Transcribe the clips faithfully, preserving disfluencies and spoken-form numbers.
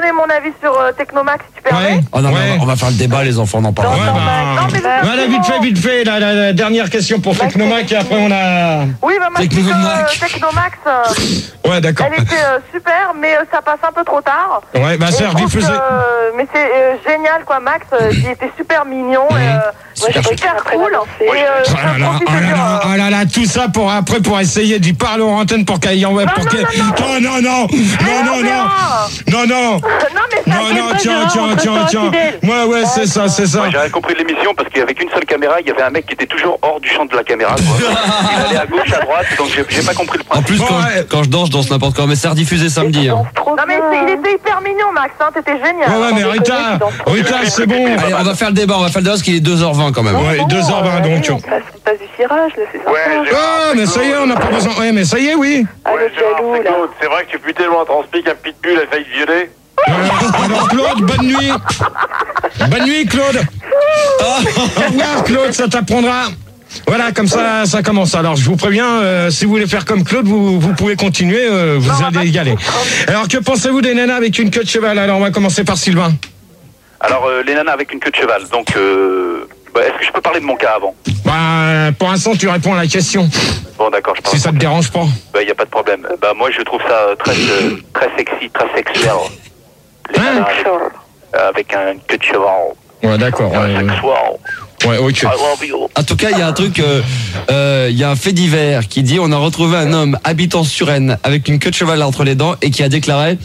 donner mon avis sur euh, Technomax, si tu permets. Ouais. Oh non, Ouais. mais on va faire le débat, les enfants, on en parle. Ouais, Non, bah, non, mais le voilà, vite fait, vite fait, la, la, la dernière question pour Technomac et après on a... Oui, bah moi je dis que Technomax. euh, Technomax, euh, Ouais, d'accord. elle était euh, super, mais euh, ça passe un peu trop tard. Ouais, bah Et c'est je trouve rediffusé. que, euh, mais c'est euh, génial quoi, Max, euh, il était super mignon et euh, Super ouais, chouette. super cool. Et euh, Oh je là là, profite oh de là dire, là, euh, oh là là, tout ça pour après pour essayer d'y parler aux antennes pour qu'elle y envoie. pour non, qu'elle- non, non, non, non, non, non, non, Gérard. non, non. Non mais ça Non, fait non, pas tiens, Gérard, tiens, on tiens, restera tiens. fidèle. Ouais, ouais, c'est ça, c'est ça. Moi, j'ai rien compris de l'émission parce qu'avec une seule caméra, il y avait un mec qui était toujours hors du champ de la caméra. Quoi. Il allait à gauche, à droite, donc j'ai, j'ai pas compris le En principe. plus, quand, Ouais. je, quand je danse, je danse n'importe quoi. Mais c'est rediffusé samedi. Hein. Non mais c'est- il était hyper mignon Max, hein, t'étais génial. Ouais, ouais, mais Rita, Rita, c'est bon. Allez, on va faire le débat, on va faire le débat parce qu'il est deux heures vingt quand même. Ouais, deux heures vingt donc. On passe, on passe du cirage, là, c'est sympa. Ouais, Gérard, Ah, mais ça y est, on n'a pas besoin. Ouais, mais ça y est, oui. Ah, Ouais, le Gérard, jaloux, c'est là. Claude. C'est vrai que tu peux tellement transpliquer un pitbull, elle failli te violer. Euh, alors Claude, bonne nuit. Bonne nuit Claude. Au revoir Claude, ça t'apprendra. Voilà, comme ça, ça commence. Alors, je vous préviens, euh, si vous voulez faire comme Claude, vous, vous pouvez continuer, euh, vous allez y aller. Alors, que pensez-vous des nanas avec une queue de cheval? Alors, on va commencer par Sylvain. Alors, euh, les nanas avec une queue de cheval. Donc, euh, bah, est-ce que je peux parler de mon cas avant? Bah, pour l'instant, tu réponds à la question. Bon, d'accord, je parle. Si ça te dérange pas. Bah, y a pas de problème. Bah, moi, je trouve ça euh, très, euh, très sexy, très sexuel. Les Hein nanas avec, euh, avec un queue de cheval. Ouais, d'accord. Euh, Ouais, sexual. ouais, ok. I love you. En tout cas, il y a un truc, euh, euh, il y a un fait divers qui dit on a retrouvé un homme habitant sur Rennes avec une queue de cheval entre les dents et qui a déclaré.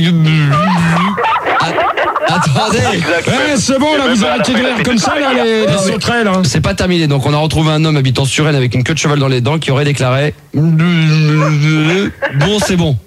Ah, attendez, Ouais, c'est bon, là, vous arrêtez de rire comme ça, là, les, les sauterelles. Hein. c'est pas terminé. Donc on a retrouvé un homme habitant sur Rennes avec une queue de cheval dans les dents qui aurait déclaré. Bon, c'est bon.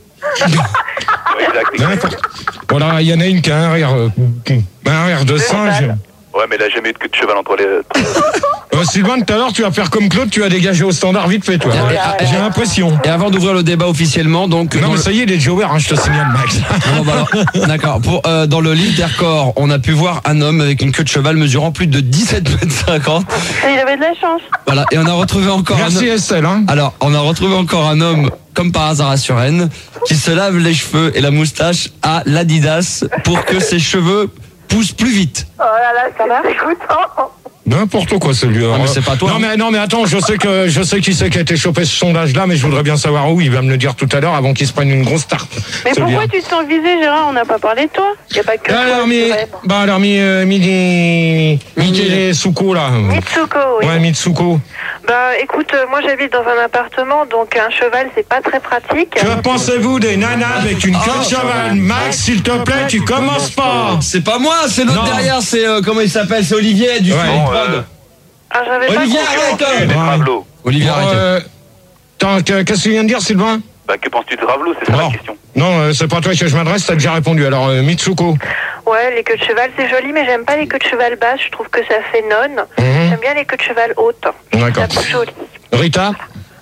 Ouais, exact, exact. N'importe. Voilà, il y en a une qui a un rire, euh, un rire de singe. Ouais, mais elle a jamais eu de queue de cheval entre les. Euh, Sylvain, tout à l'heure, tu vas faire comme Claude, tu vas dégager au standard vite fait, toi. J'ai l'impression. Et avant d'ouvrir le débat officiellement, donc. Non, dans mais le- ça y est, il est déjà ouvert, hein, je te signale, Max. Non, bah alors, d'accord. Pour, euh, dans le livre des records, on a pu voir un homme avec une queue de cheval mesurant plus de dix-sept mètres cinquante. Il avait de la chance. Voilà. Et on a retrouvé encore un Merci homme. Estelle. Hein. Alors, on a retrouvé encore un homme, comme par hasard à Suresnes, qui se lave les cheveux et la moustache à l'Adidas pour que ses cheveux poussent plus vite. Oh là là, c'est dégoûtant. N'importe quoi, celui-là. Ah, mais c'est pas toi, Non, hein. mais, non, mais attends, je sais que, je sais qui c'est qui a été chopé ce sondage-là, mais je voudrais bien savoir où. Il va me le dire tout à l'heure avant qu'il se prenne une grosse tarte. Mais celui-là. pourquoi tu te sens visé, Gérard? On n'a pas parlé de toi. Il n'y a pas que toi. Alors, mi, c'est vrai. bah, alors, mi, euh, Midi, Mitsuko, là. Mitsuko, oui. Ouais, Mitsuko. Bah écoute, euh, moi j'habite dans un appartement, donc un cheval c'est pas très pratique. Que pensez-vous des nanas avec une queue de cheval? Max, s'il te plaît, tu commences pas. C'est pas moi, c'est l'autre Non. derrière, c'est euh, comment il s'appelle, c'est Olivier du Ouais. Film Bon, Prod. euh, Ah, j'avais Olivier, pas compris. arrête. mais Ouais. Ravelot. Olivier, Bon, arrêtez. euh, attends, que- qu'est-ce que tu viens de dire, Sylvain? Bah, que penses-tu de Ravelot? C'est ça Non. la question. Non, euh, c'est pas toi que je m'adresse, t'as déjà répondu. Alors, euh, Mitsuko. Ouais, les queues de cheval c'est joli, mais j'aime pas les queues de cheval basses, je trouve que ça fait nonne. Mhm. J'aime bien les queues de cheval hautes. D'accord. C'est plus joli. Rita?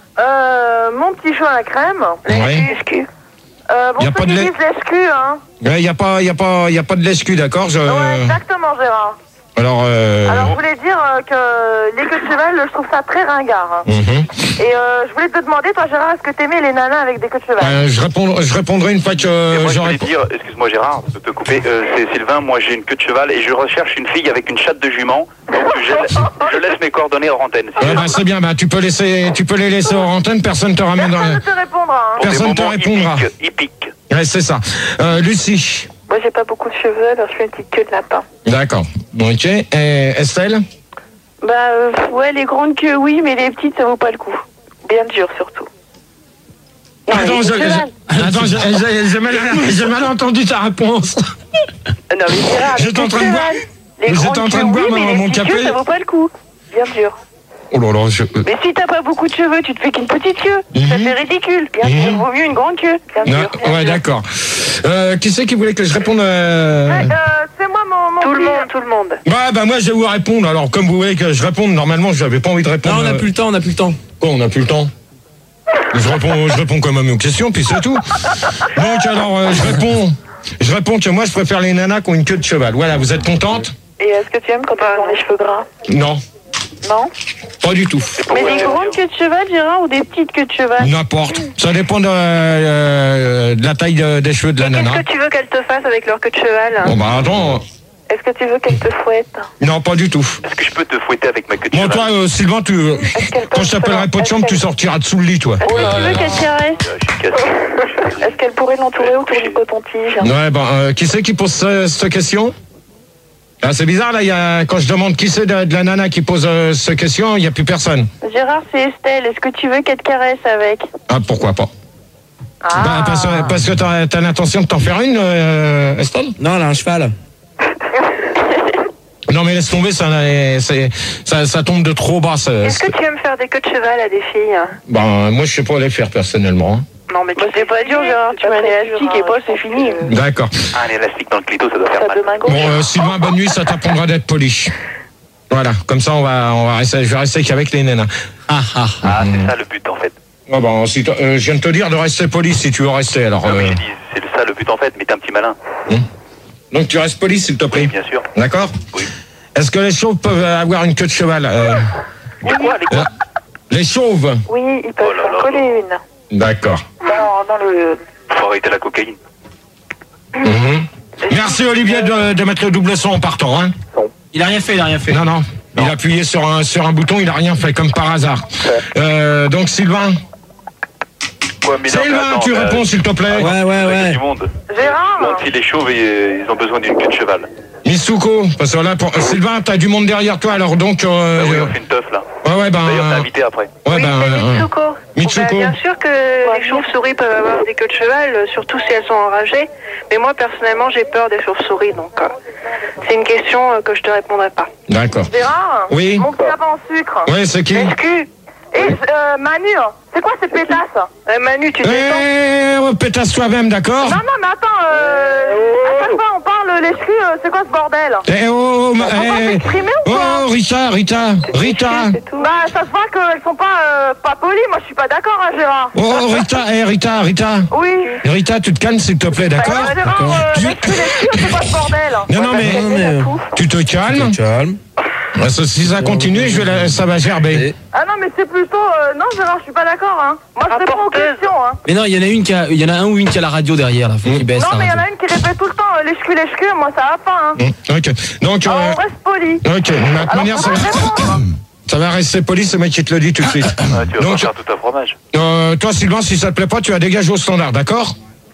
Euh, mon petit chou à la crème. Ouais. Excuse. Euh, bon, Y a ceux pas de qui lait. disent l'escu, hein. Il n'y a pas, y a pas, y a pas de l'escu, d'accord. Je... Ouais, exactement, Gérard. Alors, euh... Alors, je voulais dire euh, que les queues de cheval, je trouve ça très ringard. hein. mhm. Et euh, je voulais te demander, toi, Gérard, est-ce que t'aimais les nanas avec des queues de cheval? Euh, je, réponds, je répondrai une fois que Et moi, je j'aurai. voulais dire, excuse-moi Gérard, de te couper, euh, c'est Sylvain, moi j'ai une queue de cheval et je recherche une fille avec une chatte de jument. Donc je, je laisse mes coordonnées hors antenne. si Ouais, tu bah, veux. c'est bien, bah, tu peux laisser, tu peux les laisser hors antenne, personne te ramène dans. Personne ne te répondra. Hein. Pour des personne te moments répondra. hippiques, hippiques. Ouais, c'est ça. Euh, Lucie. Moi j'ai pas beaucoup de cheveux, alors je fais une petite queue de lapin. D'accord. Ok. Et Estelle? Bah euh, ouais, les grandes queues oui, mais les petites ça vaut pas le coup. Bien dur surtout. Non, Attends, les je- queues de cheval. je- attends, je- j'ai j'ai mal, j'ai mal entendu ta réponse. Non mais Gérard, les J'étais en queues train de boire- cheval. Les j'étais grandes en train de queues, boire oui, mon- mais les mon petites café. queues, ça vaut pas le coup. Bien dur. Oh là là, je. Mais si t'as pas beaucoup de cheveux, tu te fais qu'une petite queue. Ça Mhm. fait ridicule. Bien sûr, Mhm. vaut mieux une grande queue. Bien Non, sûr, bien ouais, sûr. d'accord. Euh, qui c'est qui voulait que je réponde euh... Ouais, euh, c'est moi, mon, mon Tout le petit- monde, tout le monde. Bah, bah, moi, je vais vous répondre. Alors, comme vous voulez que je réponde, normalement, je n'avais pas envie de répondre. Non, on n'a euh, plus le temps, on n'a plus le temps. Quoi, on n'a plus le temps? Je réponds, je réponds quand même aux questions, puis c'est tout. Donc, alors, euh, je réponds. Je réponds que moi, je préfère les nanas qui ont une queue de cheval. Voilà, vous êtes contente? Et est-ce que tu aimes quand ils ont les cheveux gras? Non. Non? Pas du tout. Mais des grandes queues de cheval, Gérard, ou des petites queues de cheval? N'importe. Ça dépend de, euh, de la taille de- des cheveux de la Qu'est-ce nana. que tu veux qu'elle te fasse avec leur queue de cheval? Bon bah attends. Est-ce que tu veux qu'elle te fouette? Non, pas du tout. Est-ce que je peux te fouetter avec ma queue de Bon, cheval? toi, euh, Sylvain, tu, Est-ce qu'elle peut quand je t'appellerai pas de chambre, tu sortiras dessous le lit, toi. Est-ce que tu veux qu'elle caresse? Euh, Je suis cassé. Est-ce qu'elle pourrait l'entourer autour du coton-tige? Ouais, ben, euh, qui c'est qui pose ce- cette question? Ah, c'est bizarre, là, il y a, quand je demande qui c'est de, de la nana qui pose euh, cette question, il n'y a plus personne. Gérard, c'est Estelle. Est-ce que tu veux qu'elle te caresse avec? Ah, pourquoi pas? Ah. Bah, parce, que- parce que t'as as l'intention de t'en faire une, euh, Estelle? Non, elle a un cheval. Non, mais laisse tomber, ça, c'est- ça, ça tombe de trop bas. ça- Est-ce que tu aimes faire des queues de cheval à des filles? Ben, moi, je sais pas les faire personnellement. hein. Non, mais tu c'est pas dur, Gérard. Tu mets un élastique et pas, c'est fini. D'accord. Ah, un élastique dans le clito, ça doit faire Ça mal. de main gauche. Bon, euh, Sylvain, bonne nuit, ça t'apprendra d'être poli. Voilà, comme ça, on va, on va rester, je vais rester qu'avec les nanas. Ah, ah. Ah, c'est ça le but en fait. Ah bon, si t'as- euh, je viens de te dire de rester poli si tu veux rester, alors. Non, mais euh, j'ai dit, c'est ça le but en fait, mais t'es un petit malin. donc tu restes poli, s'il te plaît. Oui, bien sûr. D'accord. Oui. Est-ce que les chauves peuvent avoir une queue de cheval euh, De quoi, les euh, Les chauves. Oui, ils peuvent Oh là s'en là. coller une. D'accord. Dans, dans le... Faut arrêter la cocaïne. Mhm. Merci Olivier de, de mettre le double son en partant. Hein. Il a rien fait, il a rien fait. Non, non. Il a appuyé sur un, sur un bouton, il a rien fait, comme par hasard. Euh, donc Sylvain. Quoi, mais non, mais Sylvain, attends, tu euh, réponds s'il te plaît. Ouais, ouais, il y a ouais. du monde. Gérard Donc si les chauves, ils ils ont besoin d'une queue de cheval. Misuko, parce que là, pour, euh, Sylvain, t'as du monde derrière toi, alors donc. Euh, Bah oui, euh, on fait une teuf là. ouais, ouais, ben. D'ailleurs, t'es euh, invité après. ouais, Oui, ben. c'est euh, Mitsuko. Mitsuko. Bah, bien sûr que les chauves-souris peuvent avoir des queues de cheval, euh, surtout si elles sont enragées. Mais moi, personnellement, j'ai peur des chauves-souris, donc euh, c'est une question euh, que je te répondrai pas. D'accord. Gérard, Oui. mon petit lapin en sucre. Ouais, c'est qui? Excuse. Et euh, Manu, c'est quoi ces pétasses? euh, Manu, tu descends. Eh, oh, pétasse toi-même, d'accord? Non, non, mais attends, euh, à chaque fois on parle les cul, euh, c'est quoi ce bordel? Eh, oh, ma- On peut eh, s'exprimer ou oh, pas? Rita, Rita, Rita. Bah, ça se voit qu'elles sont pas, euh, pas polies, moi je suis pas d'accord, hein, Gérard. Oh, Rita, eh, Rita, Rita. Oui. Rita, tu te calmes, s'il te plaît, d'accord? Bah, Gérard, euh, les culs, les culs, c'est quoi ce bordel? Non, non, mais- Non, mais- Tu te calmes. Calme. Parce que si ça continue, je vais la- ça va gerber. Ah non, mais c'est plutôt... euh, non, Gérard, je suis pas d'accord, hein. Moi, je réponds aux questions, hein. Mais non, il y en a une qui a, il y en a un ou une qui a la radio derrière, là. Faut qu'il baisse Non, la mais il y en radio. a une qui répète tout le temps, euh, les culs, les culs, moi, ça va pas, hein. Hum, Ok. Donc, Alors, euh, on reste poli. ok. De toute Alors, manière, on ça va va, répondre. ça va rester poli, ce mec qui te le dit tout de suite. Ah, tu vas Donc, pas faire tout un fromage. euh, toi, Sylvain, si ça te plaît pas, tu vas dégager au standard, d'accord?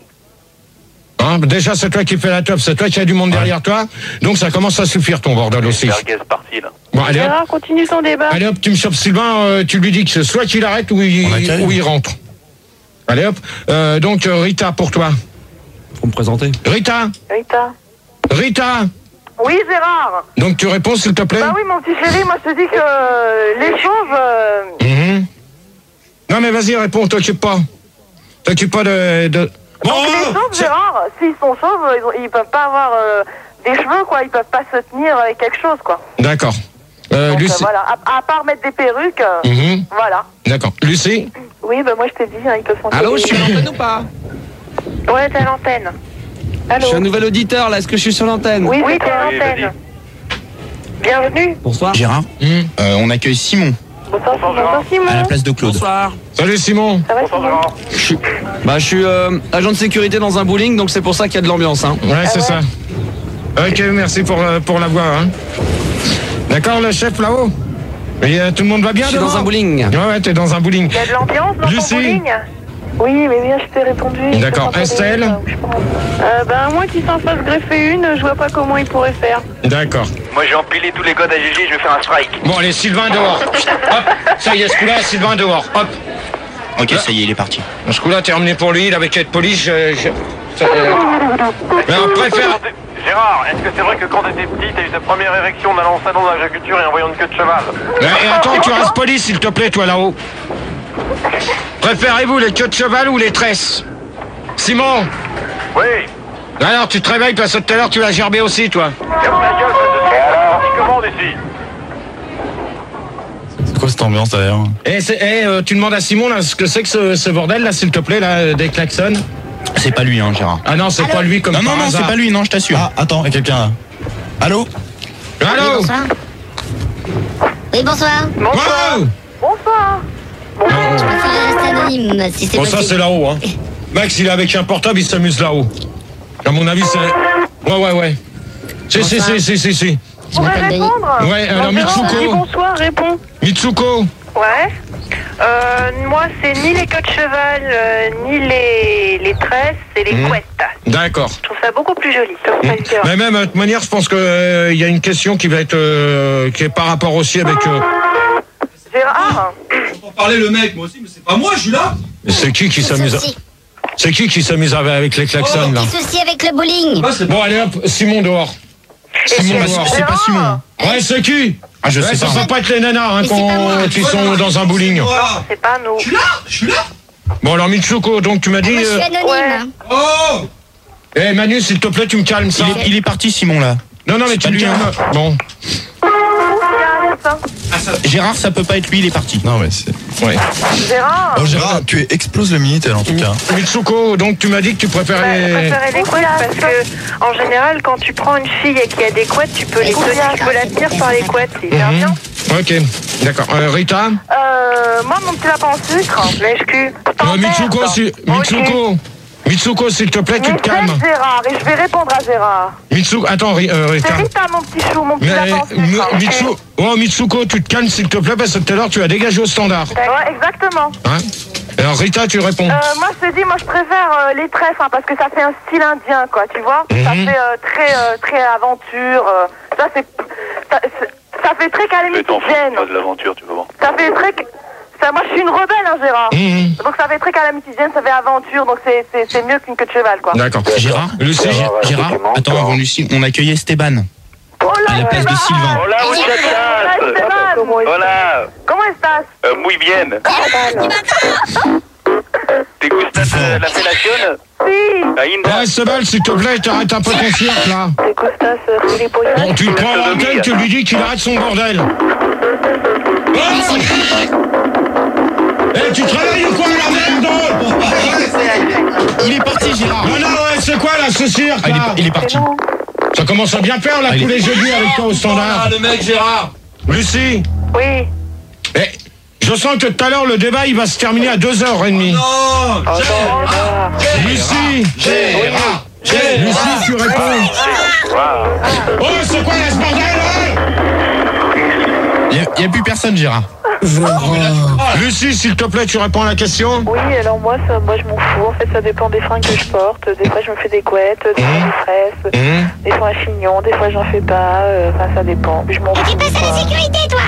Hein, déjà, c'est toi qui fais la top, c'est toi qui as du monde derrière toi. Donc, ça commence à suffire, ton bordel aussi. Merguez parti là. Bon, allez hop. Gérard, continue ton débat. Allez hop, tu me chopes Sylvain, euh, tu lui dis que soit qu'il arrête ou il, On a qu'à ou il rentre. Allez hop. Euh, donc, euh, Rita, pour toi. Faut me présenter. Rita, Rita. Rita. Oui, Gérard. Donc, tu réponds, s'il te plaît? Bah oui, mon petit chéri, moi, je te dis que euh, les chauves... euh, Mhm. Non, mais vas-y, réponds, t'occupe pas. T'occupe pas de... de... Bon, Donc les chauves, c'est- Gérard, s'ils sont chauves, ils, ont- ils peuvent pas avoir euh, des cheveux, quoi. Ils peuvent pas se tenir avec quelque chose, quoi. D'accord. Euh, Donc, Lucie. euh, voilà, à, à part mettre des perruques, euh, Mhm. voilà. D'accord. Lucie. Oui, bah moi, je t'ai dit, hein, ils peuvent s'en Allô, coller. je suis à l'antenne ou pas? Ouais, t'es à l'antenne. Je Allô. suis un nouvel auditeur, là. Est-ce que je suis sur l'antenne? Oui, oui, t'es à Oui, l'antenne. vas-y. Bienvenue. Bonsoir. Gérard, Mhm. euh, on accueille Simon Bonsoir, Bonsoir, Simon. à la place de Claude. Bonsoir. Salut, Simon. Ça va, Simon? Je suis, bah, je suis euh, agent de sécurité dans un bowling, donc c'est pour ça qu'il y a de l'ambiance, hein. Ouais, c'est ouais. ça. Ok, merci pour, euh, pour la voix. Hein. D'accord, le chef là-haut? Et euh, tout le monde va bien Je suis devant? dans un bowling. Ouais, ouais, t'es dans un bowling. Il y a de l'ambiance dans Lucie. ton bowling? Oui, mais bien, je t'ai répondu. D'accord. Je sais pas Estelle? comment dire, euh, Ben, moi qui s'en fasse greffer une, je vois pas comment il pourrait faire. D'accord. Moi j'ai empilé tous les codes à G G, je vais faire un strike. Bon, allez, Sylvain dehors. Hop, ça y est, ce coup-là, Sylvain dehors. Hop. Ok, ça y est, il est parti. Ce coup-là, terminé pour lui, il avait qu'à être poli. Je, je... ça, euh, Mais on préfère... Gérard, est-ce que c'est vrai que quand t'étais petit, t'as eu ta première érection en allant au salon d'agriculture et en voyant une queue de cheval? Mais, et attends, tu restes poli, s'il te plaît, toi, là-haut. Préférez-vous les queues de cheval ou les tresses? Simon? Oui. Alors, tu te réveilles parce que tout à l'heure, tu l'as gerbé aussi, toi. Ferme ta gueule, c'est comment d'ici? C'est quoi cette ambiance d'ailleurs? Et, c'est- et, euh, tu demandes à Simon, là, ce que c'est que ce, ce bordel, là, s'il te plaît, là, des klaxons? C'est pas lui, hein, Gérard. Ah non, c'est pas lui comme Non, non, par non, hasard. c'est pas lui, non, je t'assure. Ah, attends, il y a quelqu'un là. Allô? Allô? Oui, bonsoir. Bonsoir. Wow. Bonsoir. Je préfère rester anonyme, si c'est Bon, possible. ça, c'est là-haut, hein. Max, il est avec un portable, il s'amuse là-haut. À mon avis, c'est... Ouais, ouais, ouais. Si, si, si, si, si, si. Je m'appelle Denis. Ouais, alors Dis Mitsuko. bonsoir, réponds. Mitsuko. Ouais. Euh, moi, c'est ni les queues de cheval, euh, ni les, les tresses, c'est les Mmh. couettes. D'accord. Je trouve ça beaucoup plus joli. Mmh. Mais même, de toute manière, je pense qu'il euh, y a une question qui va être... Euh, qui est par rapport aussi avec... Euh... Gérard. Pour parler le mec, moi aussi, mais c'est pas moi, je suis là. C'est qui qui s'amuse à... Souci. C'est qui qui s'amuse avec avec les klaxons, là? Petit souci avec le bowling. Ouais, c'est Bon, allez hop, Simon dehors. Simon C'est dehors. pas, c'est pas Simon. Ouais, c'est qui? Ah, je Ouais, sais ça pas. peut pas être les nanas hein, Mais c'est pas moi. qu'on- qui sont dans un bowling. Voilà. C'est pas nous. Je suis là, je suis là. Bon, alors Mitsuko, donc tu m'as dit... Moi, je suis euh, anonyme. Ouais. hein. Oh. Eh Manu, s'il te plaît, tu me calmes ça. Il est, il est parti, Simon, là. Non, non, mais tu pas me lui, calmes. hein. Bon, Gérard, ça peut pas être lui, il est parti. Non, mais c'est. ouais. Gérard. Oh, Gérard, tu exploses le Minitel en tout cas. Mitsuko, donc tu m'as dit que tu Bah, je préférais... préférais les couettes parce que, en général, quand tu prends une fille et qu'il y a des couettes, tu peux les tenir, tu peux la tenir par les couettes, c'est hyper Mhm. bien. Ok, d'accord. Euh, Rita. Euh, moi, mon petit lapin en sucre. Lèche-cul. Euh, Mitsuko, si... Mitsuko. Mitsuko, s'il te plaît, tu Mais te calmes. c'est Gérard et je vais répondre à Gérard. Mitsuko, attends, Ri- euh, C'est Rita. Rita, mon petit chou, mon petit Mais, lapin en Mi- sucre. Mitsu... oh, Mitsuko, tu te calmes, s'il te plaît, parce que tout à l'heure, tu as dégagé au standard. Ouais, exactement. Hein? Alors, Rita, tu réponds. Euh, moi, je te dis, moi, je préfère euh, les trèfles, hein, parce que ça fait un style indien, quoi, tu vois. Ça Mhm. fait euh, très, euh, très aventure. euh, ça, c'est, ça, c'est- ça fait très Mais t'en fous calamitidienne. pas de l'aventure, tu vas voir. Ça fait très, ça, moi, je suis une rebelle, hein, Gérard. Mhm. Donc, ça fait très calamitidienne, ça fait aventure, donc c'est, c'est, c'est mieux qu'une queue de cheval, quoi. D'accord. Gérard Lucie. Gé- Gérard Attends, avant Lucie, on accueillait Esteban. Oh là, À la place de Esteban. Sylvain. Hola, Hola, muchachas. Esteban. Hola. Comment estás? Euh, muy bien. ¿Te gusta euh, la fellation? Si. Ainda. Ouais, Sebal, s'il te plaît, t'arrêtes un peu ton cirque, là. Des costas, Filippoïa. Bon, tu le prends à l'antenne, tu lui dis qu'il arrête son bordel. Oh eh, tu travailles ou quoi, la merde? Il est parti, Gérard. Non, non, ouais, c'est quoi, là, ce cirque, Ah, il, est, là? il est parti. Ça commence à bien faire, là, Ah, il tous est- les jeudis avec toi au standard. Ah, le mec, Gérard. Lucie, Oui. eh, je sens que tout à l'heure, le débat, il va se terminer à deux heures trente. Non. Gérard. Lucie, Gérard. Gérard. Lucie, tu réponds. Oh, c'est quoi, là, ce bordel, là? Il n'y a, plus personne, Gérard. Lucie, s'il te plaît, tu réponds à la question. Oui, alors moi, ça, moi je m'en fous. En fait, ça dépend des fringues que je porte. Des fois, je me fais des couettes, des fois des tresses, Mmh. des fois un chignon, des fois, j'en fais pas. euh, Enfin, ça dépend. Je m'en Et fous. tu passes à la quoi. sécurité, toi.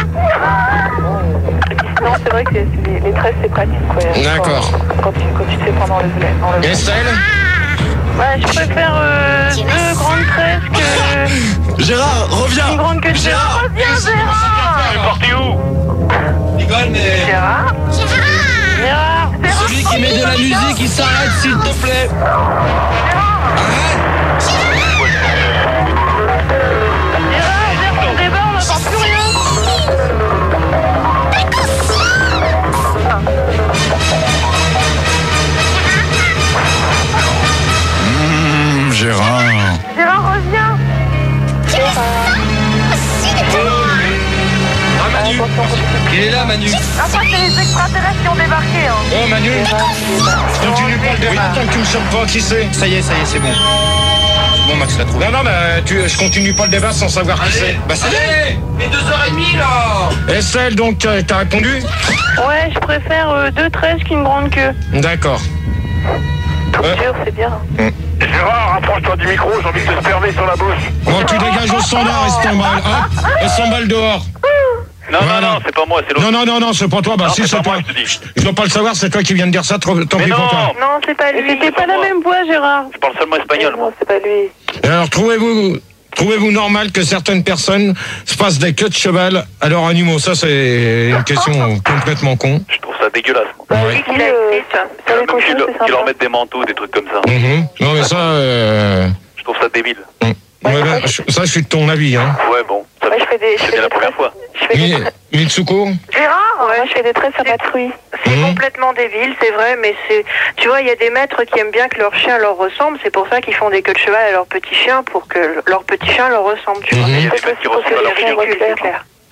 Non, c'est vrai que c'est- c'est les, les tresses, c'est pratique. Quoi. D'accord. Quand, quand tu, quand tu te fais prendre dans le volet. Dans le volet. Estelle? Ouais, je préfère euh, deux grandes tresses que Gérard, reviens. une grande queue de Gérard. Viens, Gérard. Tu es parti où? Rigole, mais. Gérard Gérard Celui qui met de la musique, il s'arrête, s'il te plaît. Gérard, vers ton débat, on n'entend plus rien. Mmh, Gérard. Gérard, reviens. Ah, Manu. Il est là, Manu. Après, c'est les extraterrestres qui ont débarqué, hein. Oh, Manu, continue pas le débat tant que tu ne sais pas qui c'est. Ça y est, ça y est, c'est bon. Bon, Max l'a trouvé. Non, non, mais tu, je continue pas le débat sans savoir qui c'est. Bah, ça y est. Mais deux heures et demie, là. Estelle, donc, t'as t'as répondu? Ouais, je préfère euh, deux tresses qu'une grande queue. D'accord. Tout Ouais. dur, c'est bien. Gérard, rapproche-toi du micro, j'ai envie de te spermer sur la bouche. Bon, tu dégages au standard et s'emballe. Hop, et s'emballe dehors. Non, Voilà. non, non, c'est pas moi, c'est l'autre. Non, non, non, non, c'est pas toi. Bah, Non, si, c'est c'est pas toi. moi, je te dis. Je dois pas le savoir, c'est toi qui viens de dire ça. Tant tant Mais pis pour non. toi. Non, c'est pas lui. C'était c'est pas pas la moi. même voix, Gérard. Je parle seulement espagnol, moi. Non, c'est pas lui. Et alors, trouvez-vous, trouvez-vous normal que certaines personnes se passent des queues de cheval à leurs animaux? Ça, c'est une question complètement con. Je trouve ça dégueulasse, moi. Bah, Ouais. oui, qu'il a écrit, ça. Sur les Même cochons, qu'ils leur- c'est qu'ils leur sympa. mettent des manteaux, des trucs comme ça. Mhm. Non, mais ça, euh, Je trouve ça débile. ouais, ben, je- ça, je suis de ton avis, hein. Ouais, bon. Ça, Ouais, je fais des, je c'est fais bien la des première tresses. fois. Je fais des Mi- tresses. Mitsuko? Gérard. Ouais, je fais des tresses à patrouille. C'est Mhm. complètement débile, c'est vrai, mais c'est, tu vois, il y a des maîtres qui aiment bien que leur chien leur ressemble, c'est pour ça qu'ils font des queues de cheval à leur petit chien, pour que leur petit chien leur ressemble, tu vois. Mhm. Il y a des mecs qui ressemblent à leur chien. C'est clair.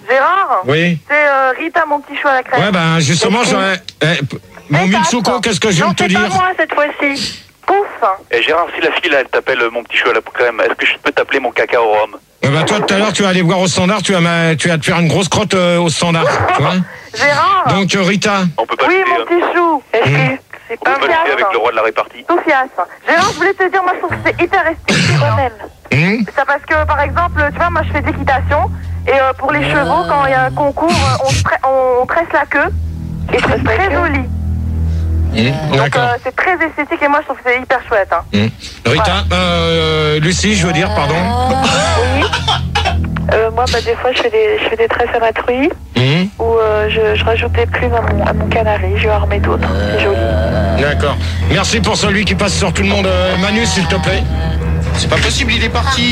Gérard. Oui. C'est euh, Rita, mon petit chou à la crème. Ouais, ben justement, j'aurais... Eh, mon Mitsuko, qu'est-ce que je viens de te dire? Non, c'est pas moi cette fois-ci. Pouf. Et Gérard, si la fille là, elle t'appelle euh, mon petit chou à la crème, est-ce que je peux t'appeler mon caca au rhum? Eh ben toi, tout à l'heure, tu vas aller voir au standard, tu vas, ma- tu vas te faire une grosse crotte euh, au standard. Tu vois? Gérard. Donc, euh, Rita. On peut pas Oui, lutter, mon hein. petit chou. Est-ce Mmh. que c'est On pas peut pas lutter fiable avec le roi de la répartie. Soufias. Gérard, je voulais te dire, moi je trouve que c'est hyper esthétique quand même. Hum Ça parce que par exemple, tu vois, moi je fais de l'équitation et euh, pour les chevaux, quand il y a un concours, euh, on, tra- on tresse la queue et c'est très joli. Hum, Donc D'accord. euh, c'est très esthétique et moi je trouve que c'est hyper chouette. Hein. Hum. Rita, euh, Lucie, je veux dire, pardon. Oui. Euh, moi, bah, des fois, je fais des, je fais des tresses à ma truie Hum. ou euh, je, je rajoute des plumes à mon, à mon canari. Je vais en remettre d'autres. C'est joli. D'accord. Merci pour celui qui passe sur tout le monde. Euh, Manu, s'il te plaît. C'est pas possible, il est parti.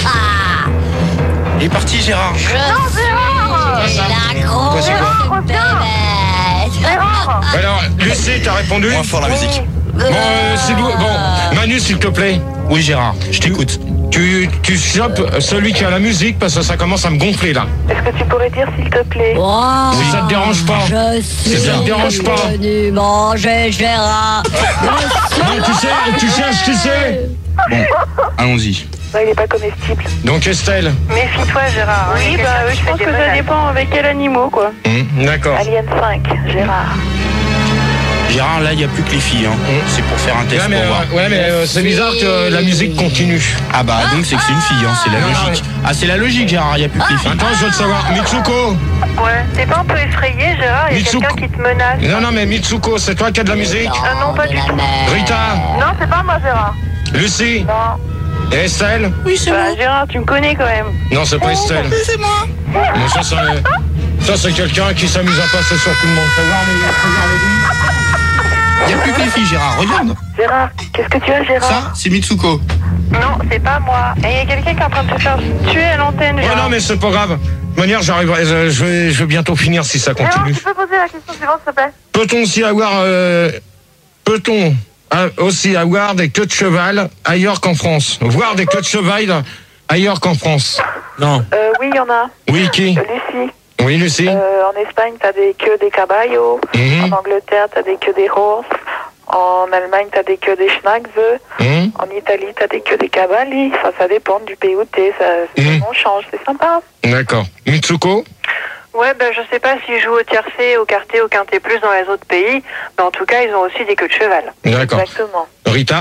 Il est parti, Gérard. Non, Gérard. La grosse Quoi, c'est quoi bébête. Gérard. Alors, Lucie, t'as répondu? Moins fort la musique. Bon, euh, c'est Lou- bon, Manu, s'il te plaît. Oui, Gérard, je t'écoute. Tu, tu chopes celui qui a la musique parce que ça commence à me gonfler là. Est-ce que tu pourrais dire, s'il te plaît? Oh, Si ça te dérange pas. je Si ça te suis dérange pas. venu manger Gérard. Non, tu sais, tu cherches, tu sais. Bon, allons-y. Bah, il est pas comestible. Donc Estelle. Méfie-toi, Gérard. Oui, bah, euh, je pense que ça dépend avec quel animal, quoi. Hum, D'accord. Alien cinq, Gérard. Gérard, là, il n'y a plus que les filles. Hein. C'est pour faire un test Ouais, mais, pour voir. euh, ouais, mais euh, c'est bizarre que la musique continue. Ah bah, donc c'est que c'est une fille, hein. C'est la Non, logique. Ah, c'est la logique, Gérard, il n'y a plus que les filles. Attends, je veux te savoir. Mitsuko. Ouais. T'es pas un peu effrayé, Gérard? Il y a Mitsuko. quelqu'un qui te menace. Non, non, mais Mitsuko, c'est toi qui as de la musique? Ah non, pas du tout. Rita. Non, c'est pas moi, Gérard. Lucie. Non. Et Estelle? Oui, c'est bah, Gérard, tu me connais quand même. Non, c'est pas Estelle. C'est moi. Mais ça, c'est, ça, c'est quelqu'un qui s'amuse à passer sur tout le monde. Faut voir les- regarde les- Il n'y a plus que les filles, Gérard, regarde. Gérard, qu'est-ce que tu as, Gérard? Ça, c'est Mitsuko. Non, c'est pas moi. Et il y a quelqu'un qui est en train de se faire tuer à l'antenne, Ouais, Gérard. non, mais c'est pas grave. De toute manière, j'arriverai, je, je vais, je vais bientôt finir si ça Gérard, continue. tu peux poser la question suivante, s'il te plaît? Peut-on aussi avoir, euh, peut-on euh, aussi avoir des queues de cheval ailleurs qu'en France? Voir des queues de cheval ailleurs qu'en France? Non. Euh, oui, il y en a. Oui, qui? Euh, Lucie. Oui, Lucie. Euh, en Espagne, t'as des queues des caballos. Mhm. En Angleterre, t'as des queues des horses. En Allemagne, t'as des queues des schnacks. Hum, En Italie, t'as des queues des cavalli. Enfin, ça dépend du pays où t'es. Ça, Mhm. on change, c'est sympa. D'accord. Mitsuko? Ouais, ben je sais pas s'ils jouent au tiercé, au quarté, au quinté plus dans les autres pays, mais en tout cas, ils ont aussi des queues de cheval. D'accord. Exactement. Rita?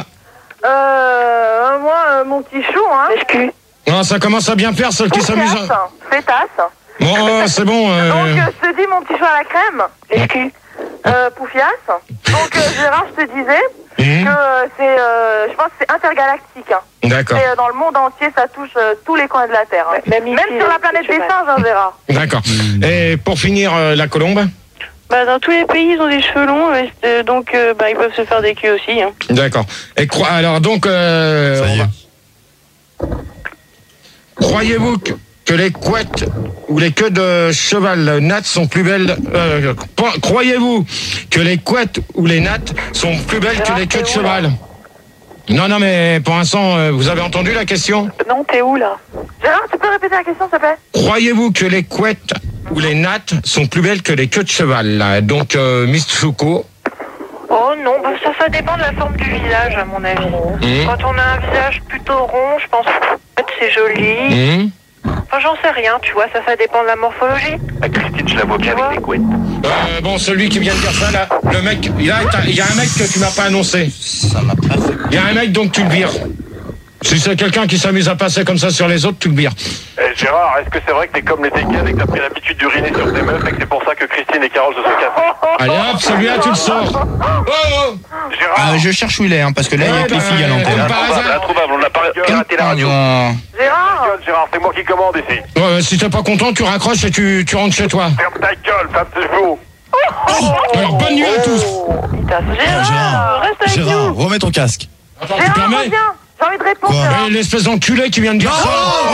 Euh, moi, euh, mon petit chou, hein. Excuse. Non, ça commence à bien faire, celle qui s'amuse. à- Pétasse, pétasse. Bon, euh, c'est bon. euh, Donc, euh, je te dis, mon petit chou à la crème. Excuse. Euh, Poufias. Donc, euh, Gérard, je te disais Mhm. que euh, c'est, euh, je pense que c'est intergalactique. Hein. D'accord. C'est, euh, dans le monde entier, ça touche euh, tous les coins de la Terre. Hein. Même ici, Même sur la euh, planète c'est des cheval. singes, hein, Gérard. D'accord. Et pour finir, euh, la colombe? Bah, dans tous les pays, ils ont des cheveux longs, euh, donc euh, bah, ils peuvent se faire des queues aussi. Hein. D'accord. Et cro- alors donc, euh, Ça y on est. va- croyez-vous que, que les couettes ou les queues de cheval nattes sont plus belles euh, cro- Croyez-vous que les couettes ou les nattes sont plus belles que les queues de cheval? Non, non, mais pour l'instant, euh, vous avez entendu la question? Non, t'es où là? Gérard, tu peux répéter la question, s'il te plaît? Croyez-vous que les couettes ou les nattes sont plus belles que les queues de cheval là? Donc, euh, Mitsuko. Oh non, bah, ça, ça dépend de la forme du visage, à mon avis. Mmh. Quand on a un visage plutôt rond, je pense que c'est joli. Mmh. Enfin, j'en sais rien, tu vois, ça, ça dépend de la morphologie. Ah, Christine, je la vois bien Tu vois avec les couettes. Euh, bon, celui qui vient de dire ça, là, le mec, il y a, il y a un mec que tu m'as pas annoncé. Ça m'a pas fait. Il y a un mec, donc tu le vires. Si c'est quelqu'un qui s'amuse à passer comme ça sur les autres, tu le vires. Eh, Gérard, est-ce que c'est vrai que t'es comme les dégaines et que t'as pris l'habitude d'uriner sur tes meufs et que c'est pour ça que Christine et Carole se sont cassées? Allez hop, celui-là, tu le sors. Oh, oh. Gérard, Ah, je cherche où il est, hein, parce que là, il n'y a Ouais, que les bah, filles à l'antenne. euh, par hasard. introuvable, on n'a pas raté la radio. Ah, Gérard, Gueule, Gérard, c'est moi qui commande ici. Ouais, si t'es pas content, tu raccroches et tu, tu rentres chez toi. Ferme ta gueule, femme de chevaux. Alors, bonne nuit à tous. Gérard, Gérard, reste avec Gérard, nous. remets ton casque. Attends, tu Gérard, permets? reviens. J'ai envie de répondre, Quoi Gérard. Eh, l'espèce d'enculé qui vient de dire ça.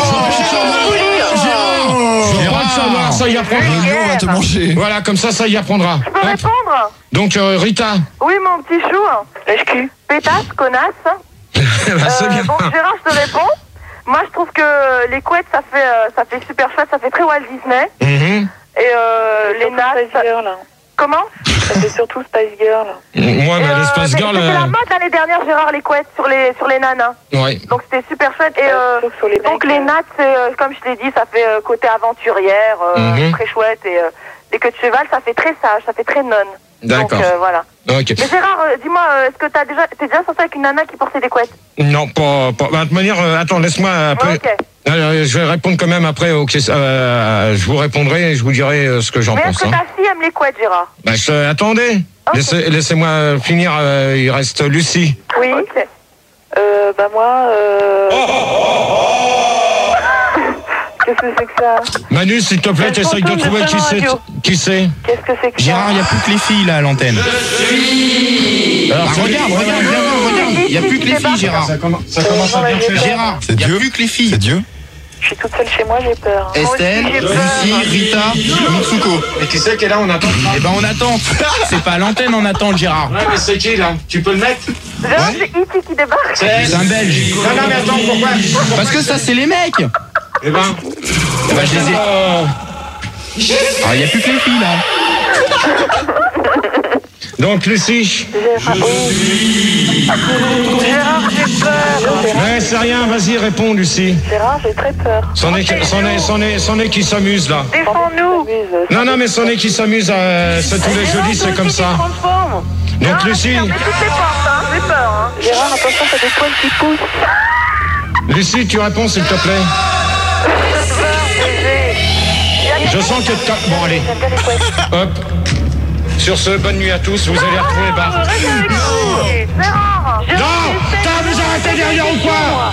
Je crois que ça va, ça y apprendra. Nous, on va te manger. Voilà, comme ça, ça y apprendra. Je peux Hop. répondre? Donc, euh, Rita. Oui, mon petit chou. Lèche-cul. Pétasse, connasse. Bah, c'est Euh, bien. donc, Gérard, je te réponds. Moi, je trouve que les couettes, ça fait, euh, ça fait super chouette, ça fait très Walt Disney. Mhm. Et euh, les nattes. Spice Girl. Comment? Ça fait surtout Spice Girl. Moi, mais Et, les euh, Spice mais Girls. C'était la euh, mode l'année dernière, Gérard, les couettes sur les, sur les nanas. Ouais. Donc c'était super chouette. Et euh, Sauf sur les donc mecs, les euh. nattes, c'est, euh, comme je t'ai dit, ça fait euh, côté aventurière, euh, Mhm. très chouette. Et euh, les queues de cheval, ça fait très sage, ça fait très nonne. D'accord. Donc euh, voilà. Ok. Mais Gérard, euh, dis-moi, euh, est-ce que t'as déjà, t'es déjà sorti avec une nana qui portait des couettes? Non, pas. pas bah, de toute manière, euh, attends, laisse-moi après. Ok. Euh, je vais répondre quand même après aux questions. Euh, je vous répondrai et je vous dirai euh, ce que j'en Mais est-ce pense. que Hein. ta fille aime les couettes, Gérard? Bah, je- attendez. Ok. Laissez, laissez-moi finir. euh, il reste Lucie. Oui. Ok. Euh, bah moi, euh... Qu'est-ce que c'est que ça? Manu, s'il te plaît, Le t'essayes de fantôme de trouver qui Fun c'est. Radio. Qui c'est Qu'est-ce que c'est que ça? Gérard, il n'y a plus que les filles là à l'antenne. Alors, Bah, ça- regarde, regarde, viens voir, regarde. Il n'y a plus que les filles, Gérard. Ça commence, ça commence à bien faire. Gérard, C'est il n'y a Dieu. plus que les C'est filles. Dieu. Je suis toute seule chez moi, j'ai peur. Estelle, j'ai peur. Lucie, Rita, Mitsuko. Et qui c'est qui est là? On attend. Eh ben on attend. C'est pas à l'antenne, on attend le Gérard. Ouais, mais c'est qui là? Tu peux le mettre? Gérard, c'est E T qui débarque. C'est un Belge. Non, non, mais attends, pourquoi? Parce que ça, c'est les mecs. Eh ben. Eh ben, je les ai. euh, Ah, il n'y a plus que les filles là. Donc, Lucie. Gérard, oh. Gérard, j'ai peur. Ouais, c'est rien, vas-y, réponds, Lucie. Gérard, j'ai très peur. C'en est, c'en est, c'en est, c'en est qui s'amuse là. Défends-nous. Non, non, mais c'en est qui s'amuse, euh, c'est tous les jeudis, c'est comme ça. Transforme. Donc, Lucie, Mais toutes les portes, hein, j'ai peur. Hein. Gérard, attention, t'as des poils qui poussent. Lucie, tu réponds, s'il te plaît. Je sens que t'as... Bon, allez, J'aime bien les couettes. hop. Sur ce, bonne nuit à tous, vous allez retrouver Bart. Gérard. Non, t'as vous arrêtez derrière ou quoi?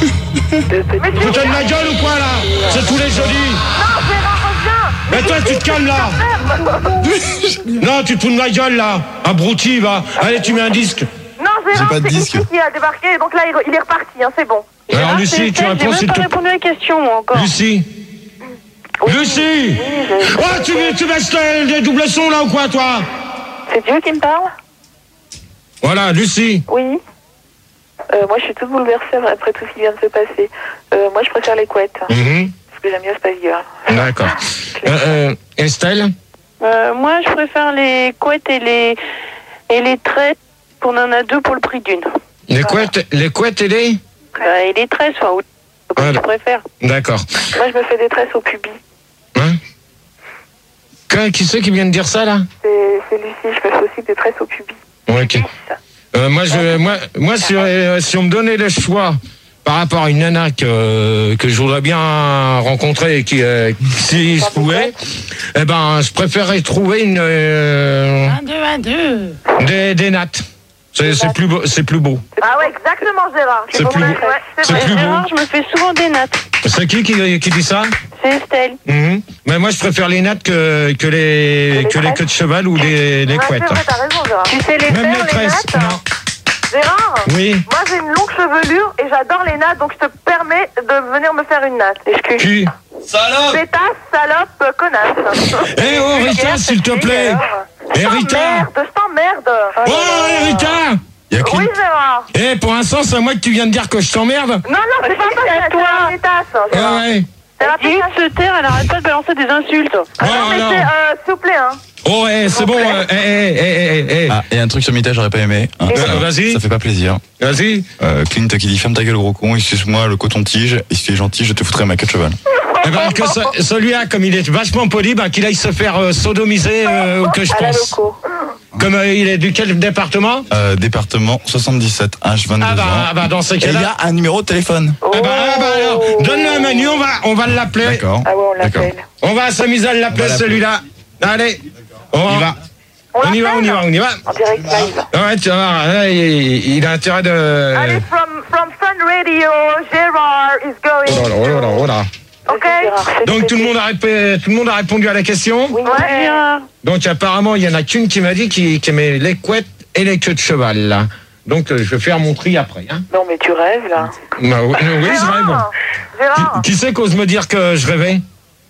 Vous te de ma gueule ou quoi là? C'est tous les jeudis. Non, Gérard, reviens. Mais toi, tu te calmes là. Non, tu te fous de ma gueule là. Abruti, va. Allez, tu mets un disque. Non, Gérard, pas de c'est disque. ici qui a débarqué, donc là, il, il est reparti, hein, c'est bon. Alors, Lucie, tu réponds, s'il te plaît. répondu à la question, moi, encore. Lucie. Lucie. Oh, tu, tu baisses le- les doubles sons là ou quoi, toi? C'est Dieu qui me parle? Voilà, Lucie. Oui. Euh, moi, je suis toute bouleversée après tout ce qui vient de se passer. Euh, moi, je préfère les couettes. Mhm. Parce que j'aime bien Spice Girl. D'accord. Euh, euh, Estelle? Euh, moi, je préfère les couettes et les, et les tresses. On en a deux pour le prix d'une. Les couettes, les couettes et les? Bah, et les tresses, enfin, ou- comme Voilà. tu préfères. D'accord. Moi, je me fais des tresses au pubis. Hein? Qui- Qui c'est qui vient de dire ça là? C'est c'est Lucie, je me fais aussi des tresses au pubis. Ok. Euh, moi, je, moi, moi, si, euh, si on me donnait le choix par rapport à une nana que, que je voudrais bien rencontrer et qui, euh, si je pouvais, eh ben, je préférerais trouver une, euh, Un, deux, un, deux. des, des nattes. C'est, c'est plus beau, c'est plus beau. Ah ouais, exactement, Gérard. C'est bon, plus ouais, beau. ouais, c'est C'est vrai. plus beau. Gérard, je me fais souvent des nattes. C'est qui qui, qui dit ça? C'est Estelle. Mhm. Mais moi, je préfère les nattes que, que les, que les queues de cheval ou les, les Ouais, couettes. c'est vrai, t'as raison, Gérard. Tu sais les Même faire, les les tresses. nattes? Non. Gérard, Oui. moi j'ai une longue chevelure et j'adore les nattes, donc je te permets de venir me faire une natte. Excuse. Qui? Salope. Pétasse, salope, connasse. Eh oh, Rita, s'il te plaît. Eh, Je Rita. t'emmerde, je t'emmerde. Oh, eh, Rita. Il y a Oui, Clint. Gérard. Eh, pour l'instant, c'est à moi que tu viens de dire que je t'emmerde? Non, non, c'est pas toi, c'est toi. la pétasse. Ah Gérard. ouais. C'est la Dis de pétasse. se taire, elle arrête pas de balancer des insultes. Ah non, Oh, mais non. c'est, euh, s'il vous plaît, hein. Oh, eh, c'est bon. euh, Eh, eh, eh, eh, eh. Ah, et un truc sur Mita, j'aurais pas aimé. hein. Euh, Ça- vas-y. Ça fait pas plaisir. Vas-y. Euh, Clint qui dit ferme ta gueule gros con, excuse-moi le coton-tige, et si tu es gentil, je te foutrai ma queue de cheval. Eh ben, que ce- celui-là, comme il est vachement poli, ben, qu'il aille se faire euh, sodomiser, euh, que je À la pense. loco. Comme euh, il est du quel département? Euh, département soixante-dix-sept, âge vingt-deux Ah bah, ans. ah bah, dans ces Et il y cas-là. a un numéro de téléphone. Ah bah, ah bah, alors, donne-le à Manu, on va, on va l'appeler. D'accord. Ah ouais, on l'appelle. On va s'amuser à l'appeler, On va l'appeler. celui-là. Allez. On y va. On y va, on y va, on y va. En direct live. Ouais, tu vas voir, là, il, il a intérêt de... Allez, from, from Fun Radio, Gérard is Oh là going. là, oh là là, oh là. Ok. Donc tout le monde a répé- tout le monde a répondu à la question. Oui, Ouais. Gérard. Donc apparemment il y en a qu'une qui m'a dit qu'il qui aimait les couettes et les queues de cheval. Là. Donc euh, je vais faire mon tri après. Hein. Non, mais tu rêves, là. Bah, oui, oui, c'est vrai. Bon. Gérard. Qui, qui c'est qui ose me dire que je rêvais?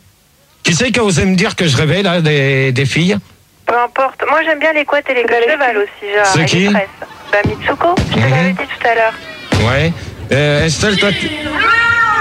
Qui c'est qui a osé me dire que je rêvais là des, des filles? Peu importe. Moi, j'aime bien les couettes et les queues de cheval aussi, Gérard. C'est et qui les tresses. Bah, Mitsuko, je te Mhm. l'avais dit tout à l'heure. Ouais. Euh, Estelle, toi tu...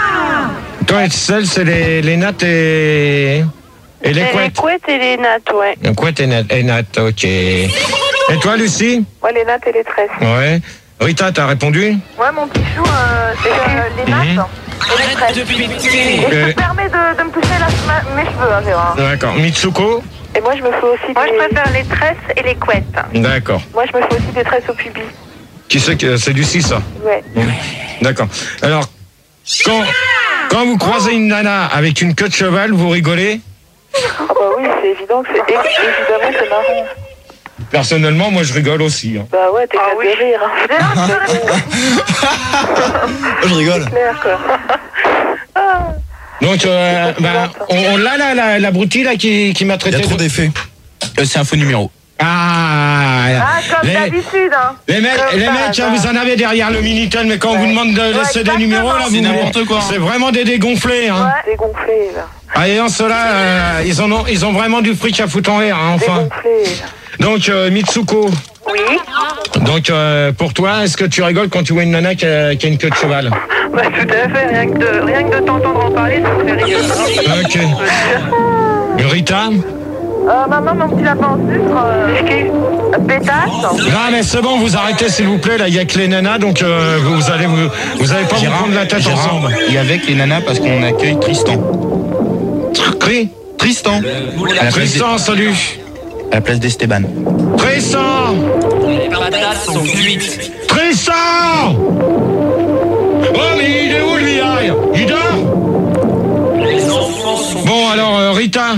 Toi, celle, c'est les, les nattes et, et les Et couettes. les couettes et les nattes, ouais. Les couettes et nattes, et nattes, ok. Et toi, Lucie? Ouais, les nattes et les tresses. Ouais. Rita, t'as répondu? Ouais, mon petit chou, euh, c'est euh, les nattes Mhm. et les tresses. Et je Euh. te permets de, de me toucher la, ma- mes cheveux, hein, Gérard. D'accord. Mitsuko? Et moi, je me fais aussi Moi, des... je préfère les tresses et les couettes. D'accord. Moi, je me fais aussi des tresses au pubis. Qui c'est que c'est Lucie, ça? Ouais. D'accord. Alors, quand, quand vous croisez une nana avec une queue de cheval, vous rigolez? Ah bah oui, c'est évident que c'est... Évidemment, c'est marrant. Personnellement, moi, je rigole aussi. Hein. Bah ouais, t'es ah, oui. de rire. Hein. Gérard, tu peux répondre. Je rigole. C'est clair, quoi. Donc, euh, bah, on, on l'a, là, la, la broutille, là, qui, qui m'a traité. Il y a trop de... d'effets. Euh, c'est un faux numéro. Ah, Ah, comme les, d'habitude, hein. les mecs, Comme les ça, mecs ça. hein, vous en avez derrière le Minitel, mais quand on Ouais. vous demande de laisser Ouais, des numéros, là, exactement. vous C'est n'importe quoi. C'est vraiment des dégonflés, hein. Ouais, dégonflé, là. Ah, et en cela, euh, ils, en ont, ils ont vraiment du fric à foutre en l'air, hein, enfin. Dégonflé. Donc, euh, Mitsuko, Oui. donc, euh, pour toi, est-ce que tu rigoles quand tu vois une nana qui a, qui a une queue de cheval? Bah, tout à fait. Rien que de, rien que de t'entendre en parler, ça me fait rire. Ok. Rita? Euh, maman, mon petit lapin en sucre, euh, pétasse. Non, mais c'est bon, vous arrêtez, s'il vous plaît, là, il y a que les nanas, donc euh, vous, vous allez vous, vous allez pas vous prendre la tête Gérard, ensemble. il y a avec les nanas parce qu'on accueille Tristan. Tri? Tristan. À la place Tristan, salut. À la place d'Esteban. Tristan! Les patates sont cuites. Tristan! Oh, mais il est où, lui, là? Il dort? Les enfants sont... Bon, alors, euh, Rita?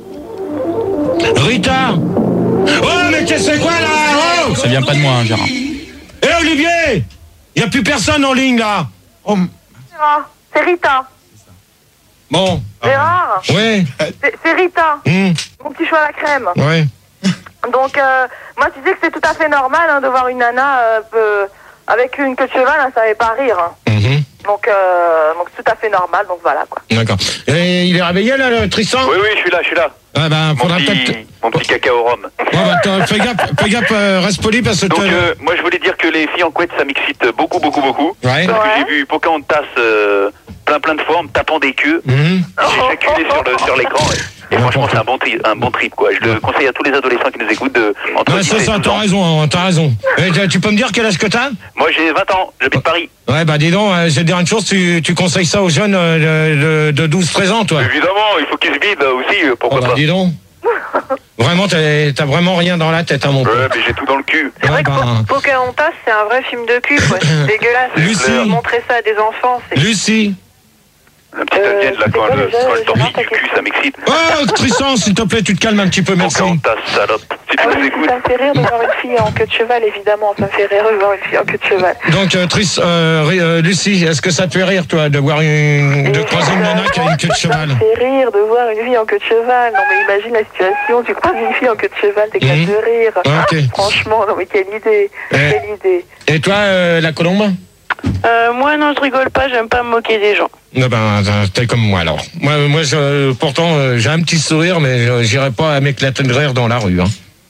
Rita? Oh, mais qu'est-ce que c'est quoi, là? Oh! Ça vient pas de moi, hein, Gérard. Eh, Olivier! Il n'y a plus personne en ligne, là. Oh. Gérard, c'est Rita. Bon. Gérard, Ouais. c'est c'est Rita. Hum, Mon petit chou à la crème. ouais. Donc, euh, moi, tu dis que c'est tout à fait normal hein, de voir une nana euh, peu- avec une queue de cheval, hein, ça ne fait pas rire. Hein. Mhm. Donc, euh, donc c'est tout à fait normal, donc voilà, quoi. D'accord. Et il est réveillé, là, le Tristan? Oui, oui, je suis là, je suis là. Ah, ben, Mon faudra petit, peut-être... mon petit cacao rhum. Bon, bah, t'as- fais gaffe, fais gaffe, euh, reste poli, parce que... Donc, t'as- euh, moi, je voulais dire que les filles en couette, ça m'excite beaucoup, beaucoup, beaucoup. Ouais. Parce que Ouais. j'ai vu Pocahontas euh, plein, plein de fois en me tapant des queues. Mhm. J'ai éjaculé sur le- sur l'écran. Et, et franchement, c'est un bon, tri- un bon trip, quoi. Je le conseille à tous les adolescents qui nous écoutent de entre Ouais, dix c'est et ça, douze t'as ans. raison, hein, t'as raison. Et tu- tu peux me dire quel âge que t'as? Moi, j'ai vingt ans, j'habite Paris. Ouais, bah dis donc, euh, j'ai dire une chose, tu, tu conseilles ça aux jeunes euh, de, de douze treize ans, toi? Évidemment, il faut qu'ils se vident aussi, euh, Oh, pourquoi bah pas. dis donc. Vraiment, t'as t'as vraiment rien dans la tête, hein, mon pote. Ouais, mais j'ai tout dans le cul. C'est Ouais, vrai que bah, Po- Pocahontas, c'est un vrai film de cul, quoi. C'est dégueulasse. Lucie. Montrer ça à des enfants, c'est... Lucie. La petite Euh, indienne, là, c'est quand quoi elle, déjà, quand elle Gérard, tortille ta du cul, ça m'excite. Oh, Tristan, s'il te plaît, tu te calmes un petit peu, merci. Pocahontas, salope. Si tu Ah nous oui, écoutes. ça me fait rire de voir une fille en queue de cheval, évidemment. Ça me fait rire de voir une fille en queue de cheval. Donc, euh, Tris, euh, Ri- euh, Lucie, est-ce que ça te fait rire, toi, de voir une, de croiser une nana qui a une queue de Ça cheval? me fait rire de voir une fille en queue de cheval. Non, mais imagine la situation. Tu croises une fille en queue de cheval, t'éclates Mhm. de rire. Ok. Franchement, non, mais quelle idée. Eh. Quelle idée. Et toi, euh, la colombe? Euh, moi, non, je rigole pas, j'aime pas me moquer des gens. Non, ben, t'es comme moi, alors. Moi, moi je, pourtant, euh, j'ai un petit sourire, mais je- j'irai pas à m'éclater de rire dans la rue, hein.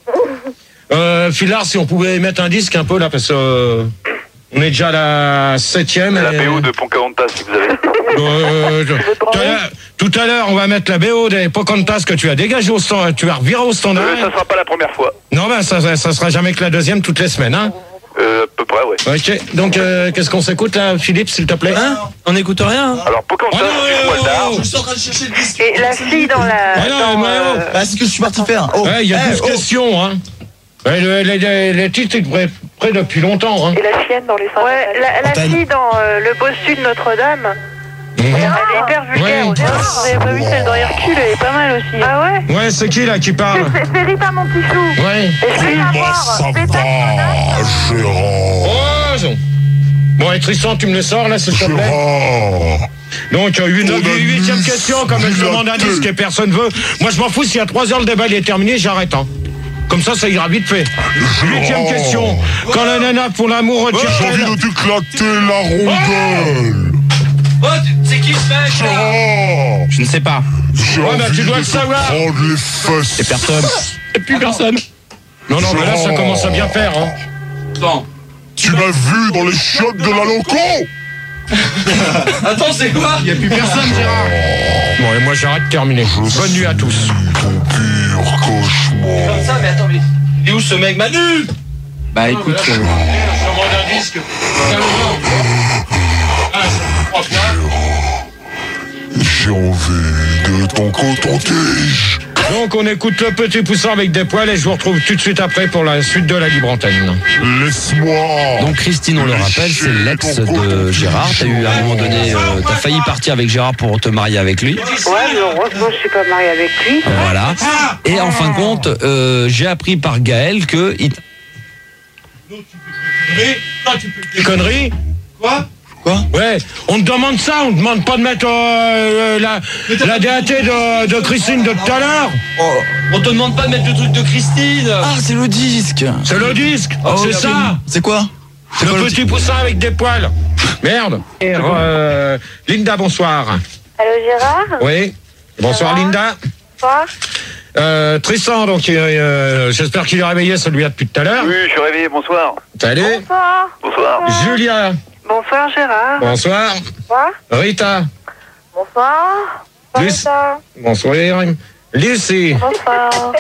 Euh, Filard, si on pouvait mettre un disque un peu, là, parce que, euh, on est déjà à la septième. La et- B O de Pocahontas, si vous avez. Euh, je- tout à l'heure- tout à l'heure, on va mettre la B O des Pocahontas que tu as dégagé au stand, tu as reviré au standard. Euh, ça sera pas la première fois. Non, ben, ça, ça, ça sera jamais que la deuxième toutes les semaines, hein. Euh, à peu près, ouais. Ok, donc, euh, qu'est-ce qu'on s'écoute, là, Philippe, s'il te plaît? Hein? On n'écoute rien, hein? Alors, Pocahontas, Oh, non, suce-moi le dard. Je suis en train de chercher le disque. Et la fille dans la... Ah non, dans, mais euh, oh. Ah, c'est ce que je suis parti faire. Oh. Ouais, il y a Eh, douze oh. questions, hein. Ouais, le- les, les, les titres, ils prêts prêts depuis longtemps, hein. Et la chienne dans les seins. Ouais, la, la Antenne. fille dans euh, Le Bossu de Notre-Dame, Mhm. elle est hyper vulgaire Ouais. aussi. Vous avez pas vu celle dans Hercule, elle est pas mal aussi. Ah ouais? Ouais, c'est qui, là, qui parle? C'est c'est Rita, mon petit chou. Ouais. Et je vais la voir. Pétasse, Oh, non. Bon, et Tristan, tu me le sors, là, s'il te plaît? Donc, euh, une huitième question, comme elle demande un disque et personne veut. Moi, je m'en fous, si à trois heures le débat il est terminé, j'arrête, hein. Comme ça, ça ira vite fait. Huitième question. Quand la nana pour l'amour retire J'ai envie de t'éclater la rondelle. Oh, c'est qui ce mec, là? Je ne sais pas. J'ai Ouais, bah, envie tu dois de le te savoir. prendre les fesses. Et personne. Et plus personne. Non, non, mais là, ça commence à bien faire, hein. Bon. Tu m'as vu dans les chiottes de la loco. Attends, c'est quoi? Il n'y a plus personne, Gérard. Bon, et moi j'arrête, terminé. Bonne nuit à tous. Ton pire cauchemar. Comme ça, mais attends, mais il est où ce mec, Manu? Bah écoute, euh, Je demande un disque. Ah, c'est propre, hein. J'ai envie de ton coton-tige. Donc on écoute le petit poussin avec des poils et je vous retrouve tout de suite après pour la suite de la libre antenne. Laisse-moi. donc Christine, on le rappelle, c'est l'ex de Gérard. T'as eu à un moment donné, euh, t'as failli partir avec Gérard pour te marier avec lui. Ouais, mais heureusement, je suis pas mariée avec lui. Voilà. Et en fin de compte, euh, j'ai appris par Gaël que il... Des conneries? Quoi Quoi Ouais, on te demande ça, on te demande pas de mettre euh, la, la D A T de, de Christine de tout à l'heure. Oh, on te demande pas de mettre le truc de Christine. ah c'est le disque. C'est le disque, Oh, c'est oui. ça. C'est quoi? C'est Le quoi petit poussin avec des poils. Merde. Et, euh, Linda, bonsoir. Allô Gérard? Oui. Bonsoir va Linda. Bonsoir. Euh, Tristan, donc euh, j'espère qu'il est réveillé celui-là depuis tout à l'heure. Oui, je suis réveillé, bonsoir. Salut. Bonsoir. Bonsoir. Julia. Bonsoir Gérard. Bonsoir. Bonsoir. Rita. Bonsoir. Lucie. Bonsoir. Bonsoir. Lucie. Bonsoir.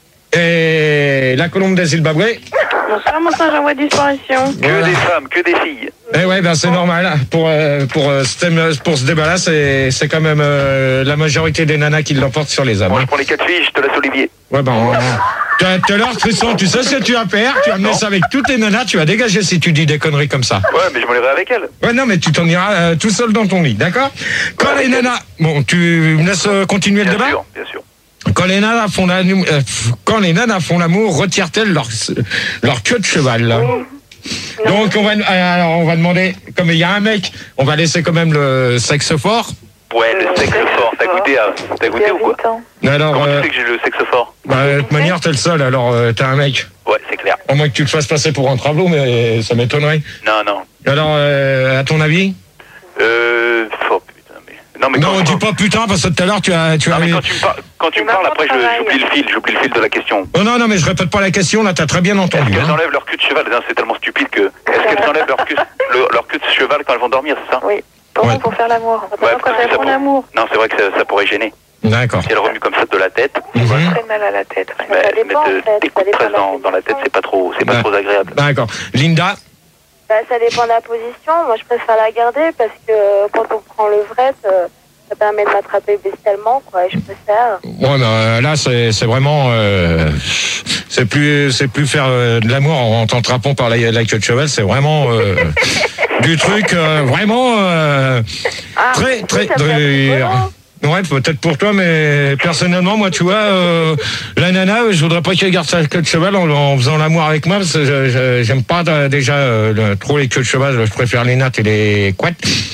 Et la colombe des Zimbabwe. Bonsoir, mon singe en voie de disparition. Que Voilà. des femmes, que des filles. Eh ouais, ben c'est normal. Pour euh, pour euh, ce thème- pour ce débat-là, c'est c'est quand même euh, la majorité des nanas qui l'emportent sur les hommes. Moi, hein. je prends les quatre filles, je te laisse Olivier. Ouais ben. on- Tout à tout à l'heure, Tristan, tu sais ce que tu vas faire? Tu vas amener ça avec toutes les nanas, tu vas dégager si tu dis des conneries comme ça. Ouais, mais je m'en irai avec elle. Ouais, non, mais tu t'en iras euh, tout seul dans ton lit, d'accord? Quand les nanas, bon, tu me laisses euh, continuer le Bien débat? sûr, bien sûr. Quand les nanas font l'amour, euh, quand les nanas font l'amour, retirent-elles leur leur queue de cheval là? Donc on va euh, alors on va demander, comme il y a un mec, on va laisser quand même le sexe fort. Ouais, le sexe fort. T'as goûté, à... T'as Il y goûté a ou quoi? huit ans. Alors, Comment euh, tu sais que j'ai le sexe fort? bah, de toute manière, t'es le seul, alors euh, t'es un mec. Ouais, c'est clair. Au moins que tu te fasses passer pour un travelot, mais ça m'étonnerait. Non, non. Alors, euh, à ton avis? Euh... Oh, putain, mais... Non, mais Non, quand, on dit quand... pas putain, parce que tout à l'heure, tu as... Tu Non, as... mais quand tu me, par... quand tu me parles, après, je- j'oublie le fil. J'oublie le fil de la question. Oh non, non, mais je répète pas la question, là, t'as très bien Est-ce entendu. qu'elles Hein. enlèvent leur cul de cheval? Non, c'est tellement stupide que... Est-ce qu'elles enlèvent leur cul, le- leur cul de cheval quand elles vont dormir, c'est ça? Oui. Pour, Ouais. pour faire l'amour. Ouais, Quand parce que elles ça font pour- l'amour. Non, c'est vrai que ça, ça pourrait gêner. D'accord. Si elle remue comme ça de la tête, Mhm. Très mal à la tête. Ouais. mais Ça dépend, mettre en de- fait. des Ça coups de dépend presse de la dans, dans la tête, position. c'est pas trop, c'est pas Ouais. trop agréable. D'accord. Linda? Bah, ça dépend de la position. Moi, je préfère la garder parce que euh, quand on prend le vrai, ça, ça permet de m'attraper bestialement, quoi. Et je préfère. Ouais, mais euh, là, c'est c'est vraiment... Euh, c'est plus c'est plus faire euh, de l'amour en t'attrapant par la, la queue de cheval, c'est vraiment... Euh, du truc euh, vraiment... Euh, Ah, très, oui, très... ça peut être très- rigolo. Ouais, peut-être pour toi, mais personnellement, moi, tu vois, euh, la nana, je voudrais pas qu'elle garde sa queue de cheval en, en faisant l'amour avec moi, parce que je- je- j'aime pas euh, déjà euh, le- trop les queues de cheval, je préfère les nattes et les couettes.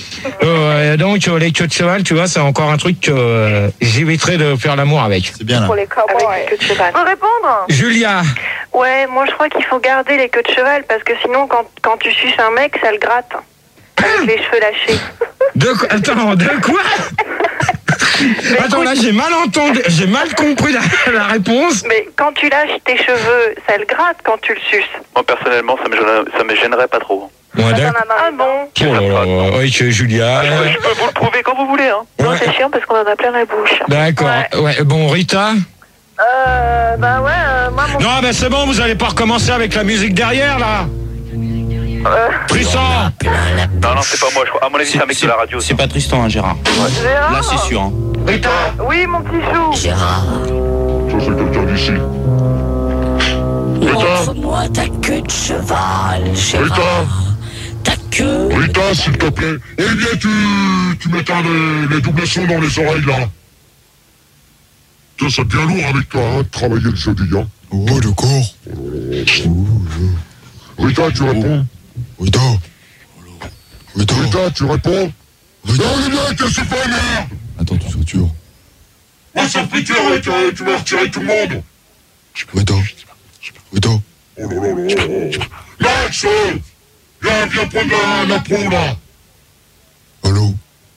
Euh, donc, euh, les queues de cheval, tu vois, c'est encore un truc que euh, j'éviterai de faire l'amour avec. C'est bien là. Pour les cowboys. Avec les queues de cheval. On peut répondre? Julia, Ouais, moi je crois qu'il faut garder les queues de cheval parce que sinon, quand, quand tu suces un mec, ça le gratte. Avec les cheveux lâchés. de quoi? Attends, de quoi? Attends, là, j'ai mal entendu, j'ai mal compris la, la réponse. Mais quand tu lâches tes cheveux, ça le gratte quand tu le suces. Moi, personnellement, ça me, gênerait- ça me gênerait pas trop. Ouais, d'accord. Ah bon? Oh là là, oui, que Julia. Je, je peux vous le prouver quand vous voulez, hein. Non, Ouais. c'est chiant parce qu'on en a plein la bouche. D'accord. Ouais, bon, Rita. Euh, bah ouais, euh, moi, mon... Non, mais c'est bon, vous allez pas recommencer avec la musique derrière, là. Euh, Tristan. Non, non, c'est pas moi. Je crois. À mon avis, c'est un mec de la radio. C'est pas Tristan, hein, Gérard. Gérard? Là, c'est sûr. Hein. Rita. Oui, mon petit chou. Gérard, Ça, c'est quelqu'un d'ici. Rita, montre-moi ta queue de cheval, Gérard. Rita, Ta queue. Rita, s'il te plaît. Eh bien, tu, tu m'éteins les, les doubles sons dans les oreilles, là. Ça, c'est bien lourd avec toi, hein, de travailler le jeudi, hein. Oh, d'accord. Rita, tu réponds. Rita. Rita. Rita, tu réponds. Rita. Non, Rita, qu'est-ce que tu fais, merde? Attends, tu satures. Ah, ça fait pitié, Rita, tu vas retirer tout le monde. Rita. Rita. Oh là là là. Max, viens, viens prendre la, la peau, là. Allô.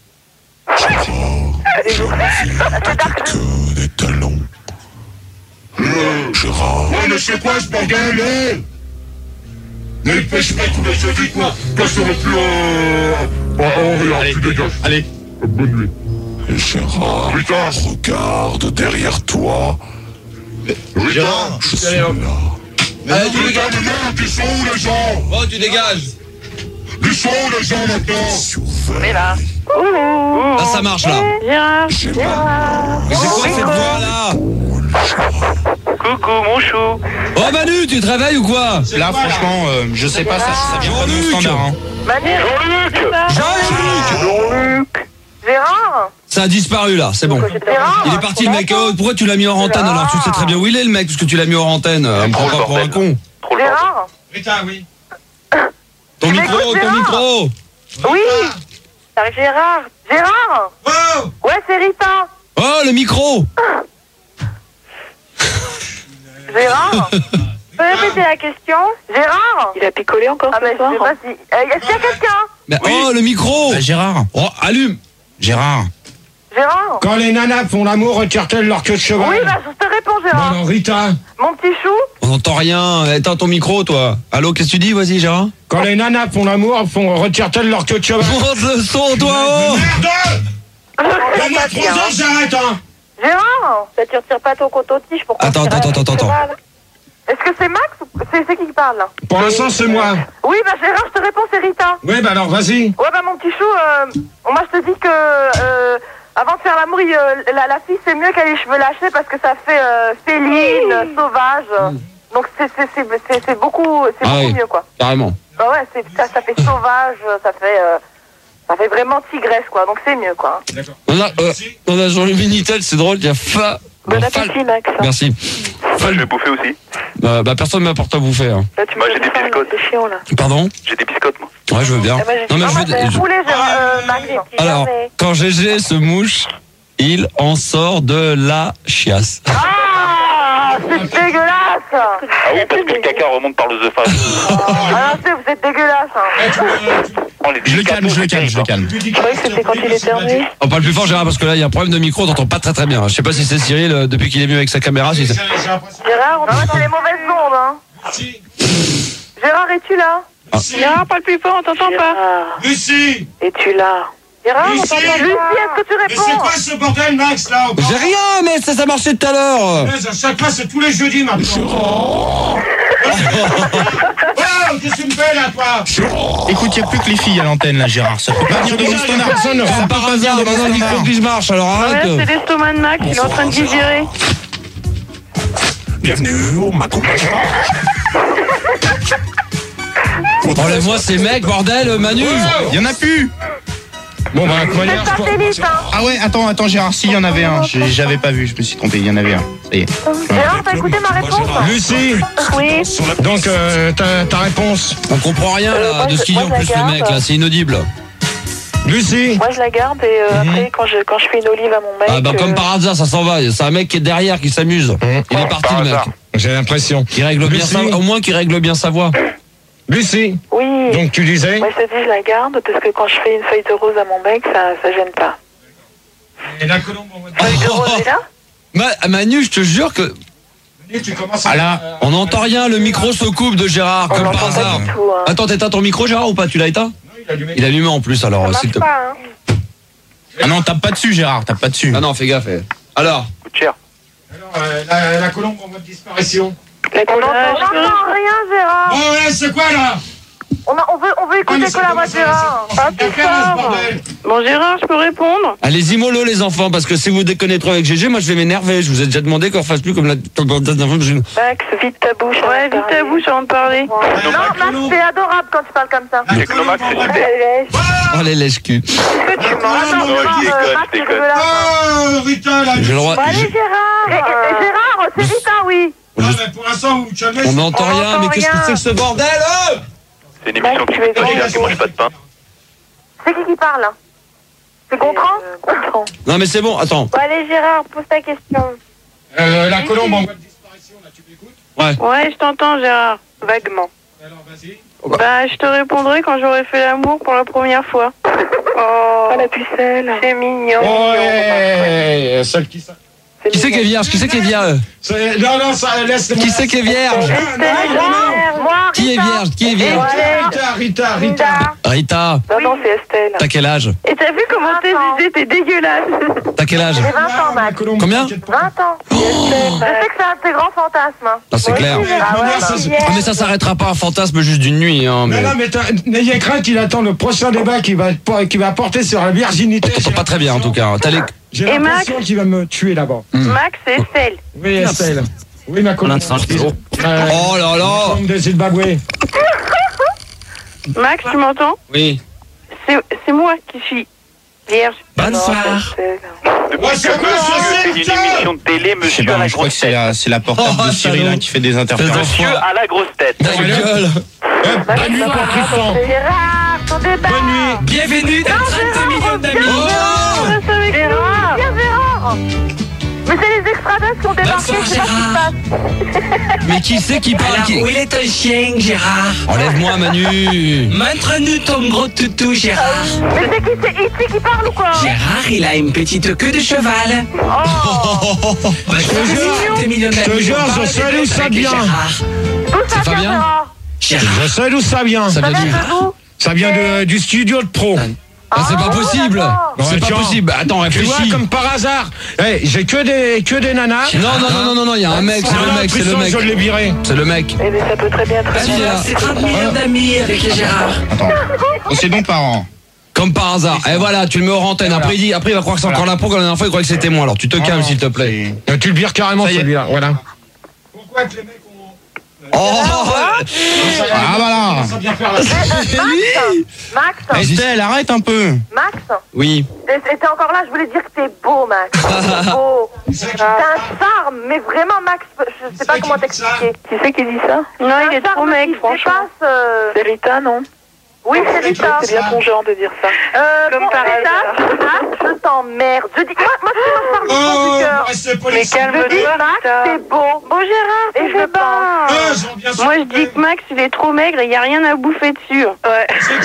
Que des talons. Euh, Gérard. Ouais, mais c'est quoi ce bordel, hein? Mais il pêche pas tous les jeudis, quoi. Toi, ça aurait pu, euh, Oh, oh, regarde, tu dégages. Allez. Bonne nuit. Gérard, Rita, regarde derrière toi. Rita, Gérard, Je suis allez, là. hop. Mais non, Rita, mais merde, ils sont où les gens? Oh, tu dégages. Ils sont où les gens maintenant? Mais là. Là, ça marche, là. Gérard. Gérard. Mais c'est quoi cette voix, là? Coucou, mon chou. Oh, Manu, tu te réveilles ou quoi? Là, franchement, euh, je sais pas, ça, ça vient pas de mon Jean-Luc. standard. Hein. Manu. Jean-Luc. Jean-Luc. Jean-Luc. Gérard. Ça a disparu, là, c'est bon. Gérard. Il est parti, le mec. Oh, pourquoi tu l'as mis hors antenne, alors? Tu sais très bien où il est, le mec, parce que tu l'as mis hors antenne. On me prend pas pour un con. Trop le bordel. Gérard. Rita, oui. Ton Tu micro, m'écoutes, ton Gérard micro. Oui. Gérard. Gérard. Oh Ouais, c'est Rita. Oh, le micro. Gérard. Tu peux répéter la question? Gérard. Il a picolé encore Ah, mais ce je soir. sais pas si. Euh, Est-ce qu'il y a quelqu'un? Mais, oh, le micro. Bah, Gérard. Oh, allume. Gérard. Gérard. Quand les nanas font l'amour, retirent-elles leur queue de cheval? Oui, bah, je te réponds, Bon, Gérard. alors, Rita, Mon petit chou. On n'entend rien. Éteins ton micro, toi. Allô, qu'est-ce que tu dis? Vas-y, Gérard. quand les nanas font l'amour, font, retirent-elles leur queue de cheval? Monte le son, toi, oh. Merde! Donne-moi Pas trois bien. ans, j'arrête, hein! Gérard. Ça, tu retires pas ton coton-tige pour Attends, qu'on tire attends, la attends, queue de attends. cheval. Est-ce que c'est Max ou c'est c'est qui qui parle là? Pour l'instant, c'est moi. Oui, bah Gérard, je te réponds, c'est Rita. Oui, bah alors, vas-y. Ouais, bah mon petit chou, euh, moi je te dis que euh, avant de faire l'amour, il, euh, la, la fille c'est mieux qu'elle ait les cheveux lâchés parce que ça fait euh, féline, sauvage. Donc c'est c'est c'est c'est c'est beaucoup c'est Ah beaucoup oui. mieux quoi. Carrément. Bah ouais, c'est ça ça fait sauvage, ça fait euh, ça fait vraiment tigresse quoi. Donc c'est mieux quoi. On a, euh, on a Jean-Louis Minitel, c'est drôle, il y a fa. Bon Fal- appétit, Max. Merci. Moi, je vais bouffer aussi. Bah, bah, personne ne m'apporte à bouffer. Hein. Là, tu Moi, me j'ai fais des faim, biscottes. C'est chiant, là. Pardon? J'ai des biscottes, moi. Ouais, je veux bien. Ah, bah, j'ai Non, mais Ah, je moi veux. c'est je- poulet, Gérard, euh, Max. Alors, quand G G se mouche, il en sort de la chiasse. Ah, c'est dégueulasse. Ah oui, parce que le caca remonte par l'œsophage. Ah non, c'est vous êtes dégueulasse. Hein. Oh, les Je le calme, je le calme, je le calme. Je croyais que c'était quand il éternuait. On parle plus fort, Gérard, parce que là, il y a un problème de micro, on t'entend pas très très bien. Je sais pas si c'est Cyril, euh, depuis qu'il est venu avec sa caméra. Si c'est- Gérard, on c'est les mauvaises ondes. Hein. Gérard, es-tu là? Gérard, parle plus fort, on t'entend pas. Lucie! Es-tu là? Gérard, on Lucie t'entend pas. Lucie, est-ce que tu Mais c'est réponds? quoi ce bordel, Max, là? J'ai rien, mais ça, ça marchait tout à l'heure. Ouais, à chaque fois, c'est tous les jeudis, maintenant. Oh, qu'est-ce que tu me fais, là, toi? Écoute, il n'y a plus que les filles à l'antenne, là, Gérard. Ça peut pas venir de mon standard. Personne, Comme par hasard, maintenant le micro-prise marche, alors Ouais, arrête. c'est l'estomac de Max, il est en train de digérer. Bienvenue au Macon. Enlève-moi ces mecs, bordel, Manu. Il y en a plus. Bon, bah, de C'est manière, le satellite, hein. Ah ouais, attends, attends, Gérard, si, il y en avait un. J'ai- J'avais pas vu, je me suis trompé, il y en avait un. Ça y est. Gérard, t'as écouté ma réponse? Lucie, Oui. donc, euh, ta, ta réponse. On comprend rien là de ce qu'il dit en plus le mec là, c'est inaudible. Lucie, Moi, je la garde et euh, après, quand je, quand je fais une olive à mon mec. Ah bah comme euh, par hasard, ça s'en va. C'est un mec qui est derrière, qui s'amuse. Il est parti le mec. j'ai l'impression. Qui règle bien Lucie. sa... Au moins qui règle bien sa voix. Lucie, Oui. donc tu disais? Moi, je te dis, je la garde parce que quand je fais une feuille de rose à mon mec, ça, ça gêne pas. Et la colombe, on va Feuille de rose est là? Ma- Manu, je te jure que dire, tu commences à... Ah là, on n'entend rien. Le micro se coupe de Gérard On comme par n'entend pas hasard. du tout. Hein. Attends, t'éteins ton micro Gérard ou pas? Tu l'as éteint? Il a allumé en plus alors. Ça s'il marche te- pas, hein. ah non, tape pas dessus, Gérard, tape pas dessus. Ah non, fais gaffe. eh. Alors. Coûte cher. Alors, euh, la, la colombe en voie de disparition. La On colère, n'entend je peux- rien, Gérard. Oh, ouais, c'est quoi, là? On, a, on, veut, on veut écouter mais que la voix de Gérard. Pas plus fort. Bon, Gérard, je peux répondre? Allez-y mollo les enfants, parce que si vous déconnez trop avec G G, moi je vais m'énerver. Je vous ai déjà demandé qu'on fasse plus comme la dernière fois. Max, vite ta bouche. Ouais, vite ta bouche avant de parler. Non, Max, c'est adorable quand tu parles comme ça. Technomax, c'est super. Oh les lèches-cul. Est-ce que tu mens? Attends, non, je Gérard, déconne, euh, je Max, c'est déconne. dégueulasse. Oh, Rita, là. J'ai le droit. Bon, allez, j'ai- Gérard. Et, et- et Gérard, c'est Rita, oui. Non, mais pour l'instant, vous calmez. On n'entend On rien, entend mais qu'est-ce que rien. c'est que ce bordel oh C'est une émission qui coûte pas cher, qui mange pas de pain. C'est qui qui parle, là? C'est Gontran? Gontran. Non mais c'est bon, attends. Bon, allez, Gérard, pose ta question. Euh, la colombe en voie de disparition, là, tu m'écoutes? Ouais, je t'entends, Gérard. Vaguement. Alors, vas-y. Bah, je te répondrai quand j'aurai fait l'amour pour la première fois. Oh, la pucelle. C'est mignon. Ouais, celle qui... ça- Qui c'est qui est vierge? Qui c'est qui est vierge? c'est- Non, non, ça laisse... Qui c'est qui est vierge? Non, non, non, non. Moi, Qui est vierge? Qui est vierge? Rita, Rita, Rita. Rita. Non, non, c'est Estelle. T'as quel âge? Et t'as vu comment t'es visé? T'es dégueulasse. T'as quel âge? J'ai vingt ans, Max. Combien? vingt ans. Je sais que c'est un de tes grands fantasmes. hein. Ah, c'est clair. Ah ouais, Ça, bah. c'est- Ah, mais ça s'arrêtera pas un fantasme juste d'une nuit. Hein, Mais mais... non, mais t'as- n'ayez crainte qu'il attend le prochain débat qui va, qui va porter sur la virginité. On t'entend pas très bien en tout cas. T'as les... J'ai Et l'impression qu'il va me tuer là-bas. Max et Estelle. Oui, Estelle. Oui, ma colombe. Euh, Oh là là. colombe de Zimbabwe. Max, tu m'entends? Oui. C'est c'est moi qui suis vierge. Bonsoir. Depuis que monsieur fait une émission de télé, Je sais monsieur pas, à la je crois que grosse c'est tête. la, c'est la portable Oh, de Cyril salaud. hein, qui fait des interférences. Monsieur à la grosse tête. Ta gueule. Eh, bonne nuit pour Tristan. Gérard, ton débat. Bonne nuit. Bienvenue dans trente-deux millions d'amis. Oh, Gérard. Viens, Gérard. Mais c'est les extraterrestres qui ont débarqué, Bonsoir, je sais pas ce qui se passe. Mais qui c'est qui parle Alors, qui... où est ton chien, Gérard? Enlève-moi Manu. Montre-nous ton gros toutou, Gérard. Mais c'est qui? C'est E T qui parle ou quoi? Gérard, il a une petite queue de cheval. Oh. Bonsoir, trente-deux millions Je te d'amis. jure, On je parle sais de d'où notre ça avec vient. Gérard. D'où ça C'est vient, Fabien Gérard? Gérard. Je sais d'où ça vient. Ça Ça vient vient du... de où? Ça vient de, du studio de pro. Ah, c'est pas Ah, possible. d'accord. C'est Ouais, pas tiens. possible. Attends, Tu vois, réfléchis. comme par hasard. Eh, j'ai que des, que des nanas. Non, non, non, non, non, non, il y a un mec, c'est Non, le non, mec, c'est le Tristan, mec. je l'ai viré. C'est le mec. Eh bien, ça peut très bien, très Si, bien. là. C'est trente millions d'amis avec Gérard. Attends. Oh, c'est donc parent. Comme par hasard. Et voilà, tu le mets hors antenne. Après, il dit, après, il va croire que c'est encore l'impro. Comme la dernière fois, il croyait que c'était moi. Alors, tu te calmes, s'il te plaît. Euh, Tu le vires carrément, Ça y est. celui-là. Voilà. Oh, Ah voilà. Max, Estelle, arrête un peu. Max, oui. t'es t'es encore là, je voulais dire que t'es beau, Max. T'es beau. T'as un charme, mais vraiment, Max, je sais pas comment t'expliquer. Qui c'est qui dit ça? Non, il est trop mec, franchement. Euh... C'est Rita, non? Oui, c'est Rita. C'est bien ton genre de dire ça. Euh, Comme bon, par Rita, hasard. Max, je t'emmerde. Je dis, moi, moi, c'est ma charme du fond du cœur. Mais Je dis, calme-toi, Max, Rita. t'es beau. Beau Gérard, et je le pense. Moi, je dis que Max, il est trop maigre et il n'y a rien à bouffer dessus. Ouais.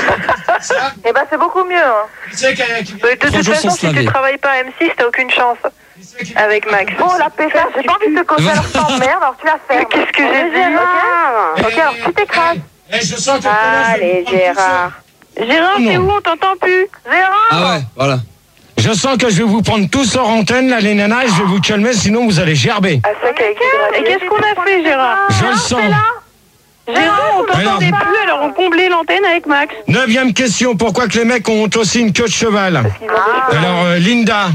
Eh ben, c'est beaucoup mieux. Hein. De toute Bonjour, façon, sans se si tu laver. travailles pas à M six, t'as aucune chance. Avec Max. Bon, la pétasse, j'ai pas envie de te causer, alors je t'emmerde, alors tu la fermes. Qu'est-ce que j'ai dit? Gérard. Ok, alors tu t'écrases. Eh, je sens que Allez, Gérard. Gérard, c'est où? On t'entend plus. Gérard. Ah ouais, voilà. Je sens que je vais vous prendre tous hors antenne, là, les nanas, et je vais vous calmer, sinon vous allez gerber. À sec avec du Et qu'est-ce qu'on a fait, Gérard? Je le sens. Gérard, on t'entendait Alors. plus, alors on comblait l'antenne avec Max. Neuvième question, pourquoi que les mecs ont aussi une queue de cheval? Alors, euh, Linda.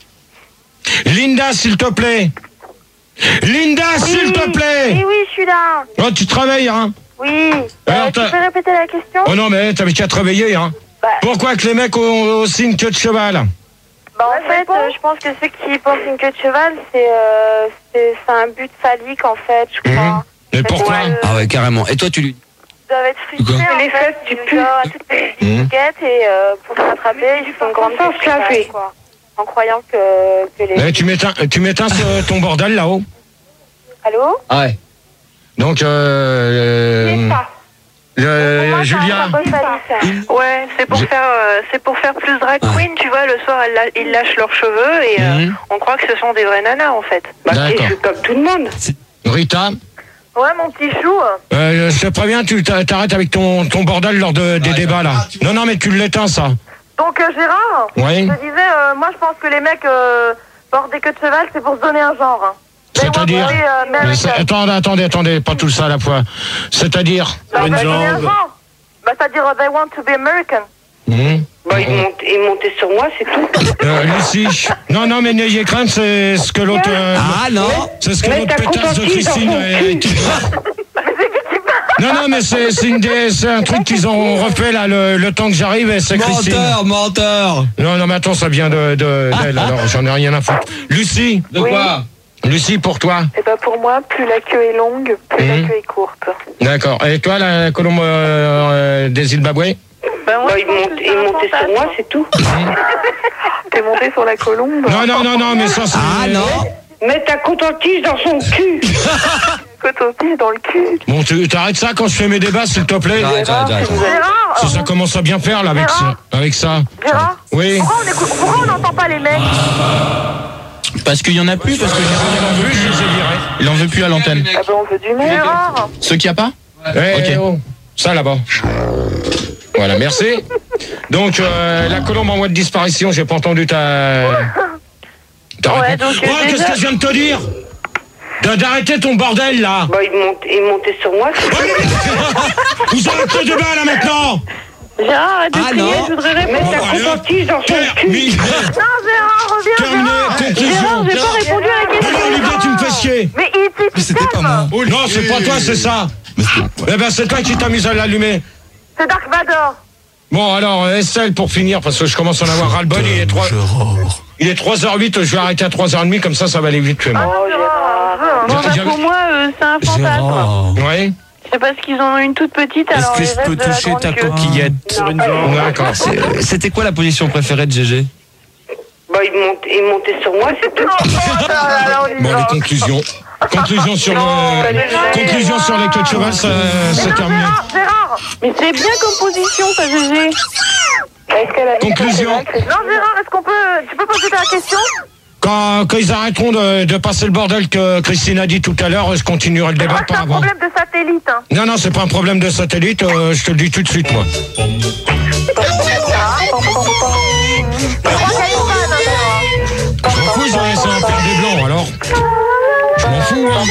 Linda, s'il te plaît. Linda, s'il te plaît. Oui, oui, je suis là. Oh, tu travailles, hein? Oui. Alors, Euh, tu t'as- peux répéter la question? Oh non, mais t'avais qu'à te réveiller, hein? Bah. Pourquoi que les mecs ont aussi une queue de cheval? Bah, en fait, euh, je pense que ceux qui pensent une queue de cheval, c'est euh, c'est c'est un but phallique, en fait, je crois. Mais pourquoi? Ah ouais, carrément. Et toi, tu lui... Ils doivent être frustrés, Quoi en Les fait, fesses, tu ils pues. ont toutes les petites étiquettes et euh, pour se rattraper, ils font une grande queue de cheval, quoi. En croyant que, que les... Eh, tu m'éteins, tu m'éteins ce- ton bordel là-haut. Allô? Ah ouais. Donc, euh, C'est euh, ça. euh, Pour moi, c'est un Julien. symbole phallique. Ouais, c'est pour Je- faire, euh, c'est pour faire plus drag queen, tu vois. Le soir, elles la- ils lâchent leurs cheveux et euh, Mhm. on croit que ce sont des vrais nanas, en fait. D'accord. comme tout le monde. Rita, Ouais, mon petit chou. euh, je te préviens, tu t'a- t'arrêtes avec ton, ton bordel lors de, des débats là. Non, non, mais tu l'éteins ça. Donc, euh, Gérard, Oui. je disais, euh, moi, je pense que les mecs euh, portent des queues de cheval, c'est pour se donner un genre. Hein. They C'est-à-dire want to be, euh, Mais American. c'est- Attendez, attendez, attendez, pas tout ça à la fois. C'est-à-dire Bah, on va donner un genre. Bah, c'est-à-dire, euh, they want to be American. Hum Bah, ils montent, ils montaient sur moi, c'est tout. euh, Lucie. Non, non, mais n'ayez crainte, c'est ce que l'autre. euh, Ah non. C'est ce que Mais l'autre ta pétasse de contentise dans Christine. son euh, cul. qui- Non, non, mais c'est c'est une des- c'est un truc qu'ils ont refait là le, le temps que j'arrive et c'est Christine. Menteur, menteur. Non, non, mais attends, ça vient de de- d'elle, alors j'en ai rien à foutre. Lucie, De quoi? Lucie, pour toi. Et bah, pour moi, plus la queue est longue, plus Mhm. la queue est courte. D'accord. Et toi, la colombe euh, euh, des Zimbabwe? Bah, moi, ils montent, ils montaient sur moi, c'est tout. T'es monté sur la colombe. Non, non, non, non, mais ça c'est. Ah non. Mets ta coton-tige dans son cul. Coton-tige dans le cul. Bon, tu t'arrêtes ça quand je fais mes débats, s'il te plaît. J'arrête, j'arrête, j'arrête. Gérard, Si ça commence à bien faire là avec ça, avec ça. Gérard, Oui. pourquoi on écoute- pourquoi on n'entend pas les mecs? Parce qu'il y en a plus, parce que j'ai vu, je les ai virés. Il en veut plus à l'antenne. Ah bah, on veut du monde. Gérard, Ceux qu'il n'y a pas? Eh, oh, ça là-bas. Voilà, merci. Donc, euh, la colombe en voie de disparition, j'ai pas entendu ta... ta Ouais, réponse. donc, Oh, euh, qu'est-ce déjà- que je viens de te dire? De- D'arrêter ton bordel, là. Bah, il monte, il montait sur moi. Vous arrêtez le débat, là, maintenant. Gérard, arrête de Ah, crier, non. je voudrais répondre. Bon, allez, hop. dans son Terminé. Non, Gérard, reviens, Terminé, Gérard. conclusion. Gérard, j'ai pas répondu à la question. Non, Olivia, tu me fais chier. Mais il était Mais c'était pas moi. Non, c'est pas toi, c'est ça. Eh ben, c'est toi qui t'amuses à l'allumer. C'est Dark Vador. Bon, alors, Estelle, pour finir, parce que je commence à en avoir ras-le-bol, il est trois... Il est trois heures huit, je vais arrêter à trois heures trente, comme ça, ça va aller vite, fais-moi. Oh, Gérard. Bon, bah, J'avais- pour moi, euh, c'est un fantasme. Oui. C'est parce qu'ils en ont une toute petite, alors Est-ce que ils je rêvent peux de la toucher grande ta queue. coquillette sur une jambe? D'accord. C'est- C'était quoi la position préférée de G G? Bah, il montait, il montait sur moi, c'est tout. Bon, les conclusions. Conclusion sur le... Conclusion sur les queues de cheval, ça, c'est terminé. Gérard, Gérard. Mais c'est bien comme position, ça, Gégé. Est-ce qu'elle a Conclusion. Non, Gérard, est-ce qu'on peut... Tu peux poser ta question? Quand, quand ils arrêteront de, de passer le bordel que Christine a dit tout à l'heure, je continuerai le débat Ah, c'est par un avant. problème de satellite, hein. Non, non, c'est pas un problème de satellite, euh, je te le dis tout de suite, moi. Je crois qu'il y a une panne, hein, Gérard. Je m'en fous, ils ont laissé un père des blancs, alors. Je m'en fous, hein.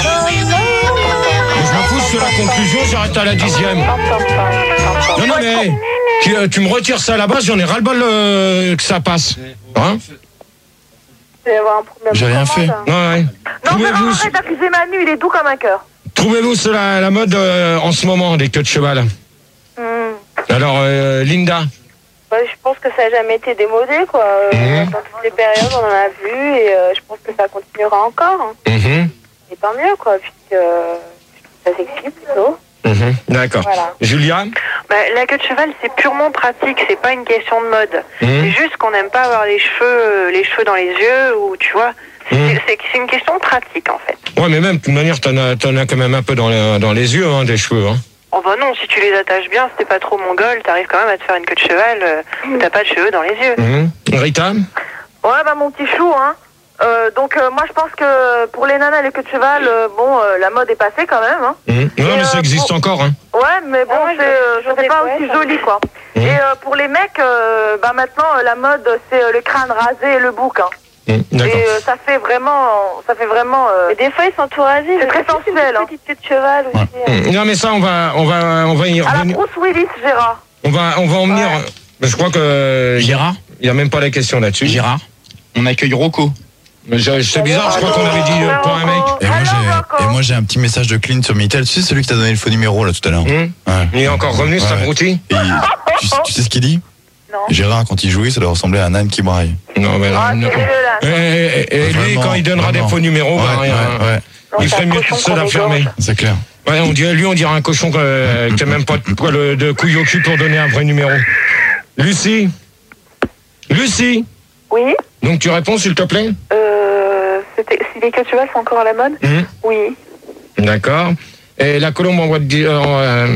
Je m'en fous, c'est la conclusion, j'arrête à la dixième. Non, non, mais tu, euh, tu me retires ça à la base, j'en ai ras-le-bol euh, que ça passe. Hein? Il va y avoir un problème. J'ai rien fait. Ouais, ouais. Non, Gérard, Trouvez-vous arrête d'accuser Manu, il est doux comme un cœur. trouvez-vous c'est la, la mode euh, en ce moment, des queues de cheval? Hmm. Alors, euh, Linda? Bah, je pense que ça n'a jamais été démodé, quoi. Euh, Mhm. Dans toutes les périodes, on en a vu, et euh, je pense que ça continuera encore. Hein. Mhm. Et tant mieux, quoi, puisque euh, ça s'explique plutôt. Mhm. D'accord. Voilà. Julia? Bah, la queue de cheval, c'est purement pratique, c'est pas une question de mode. Mhm. C'est juste qu'on n'aime pas avoir les cheveux, euh, les cheveux dans les yeux, ou tu vois. C'est Mhm. c'est- c'est une question de pratique, en fait. Ouais, mais même, de toute manière, t'en as, t'en as quand même un peu dans les, dans les yeux, hein, des cheveux, hein. Oh bah non, si tu les attaches bien, si t'es pas trop mongol, t'arrives quand même à te faire une queue de cheval euh, où t'as pas de cheveux dans les yeux. Mhm. Rita? Ouais, bah mon petit chou, hein. Euh, donc euh, moi je pense que pour les nanas les queues de cheval, euh, bon, euh, la mode est passée quand même, hein. Mhm. Non, mais Et, ça euh, existe pour- encore, hein. Ouais, mais bon, Ah ouais, c'est, je- euh, je c'est pas sais, aussi ouais, joli, quoi. Mhm. Et euh, pour les mecs, euh, bah maintenant euh, la mode c'est euh, le crâne rasé et le bouc, hein. Mhm. Et D'accord. euh, ça fait vraiment, ça fait vraiment. Euh, Mais des fois, ils sont tout rasés. c'est très sensuel, hein. Une petite queue de cheval aussi. hein. Mhm. Non, mais ça, on va, on va, on va y À la revenir. Bruce Willis, Gérard. On va, on va en venir. Je crois que. Gérard Il n'y a même pas la question là-dessus. Gérard On accueille Rocco. Mais je- C'est bizarre, je crois qu'on avait dit euh, pour un mec. Et moi, Alors, j'ai, Rocco. et moi, j'ai un petit message de Clint sur Minitel. Tu sais, celui qui t'a donné le faux numéro, là, tout à l'heure. Mhm. Ouais. Il est encore revenu, cet Ouais. abruti? Et il- tu, tu sais ce qu'il dit? Non. Gérard, quand il jouait, ça doit ressembler à un âne qui braille. Non, mais Ah, non. c'est dégueulasse. Et, et- et lui, Vraiment, quand il donnera vraiment. des faux numéros, Ouais, bah, rien. ouais, ouais. Il c'est ferait un mieux cochon de se la qu'on fermer. égorge. C'est clair. Ouais, on dirait, lui, on dirait un cochon que- qui a même pas de, poil de couille au cul pour donner un vrai numéro. Lucie? Lucie? Oui. Donc tu réponds, s'il te plaît? Euh, c'était- si les queues de cheval sont encore à la mode Mhm. Oui. D'accord. Et la colombe en voie de, di- euh,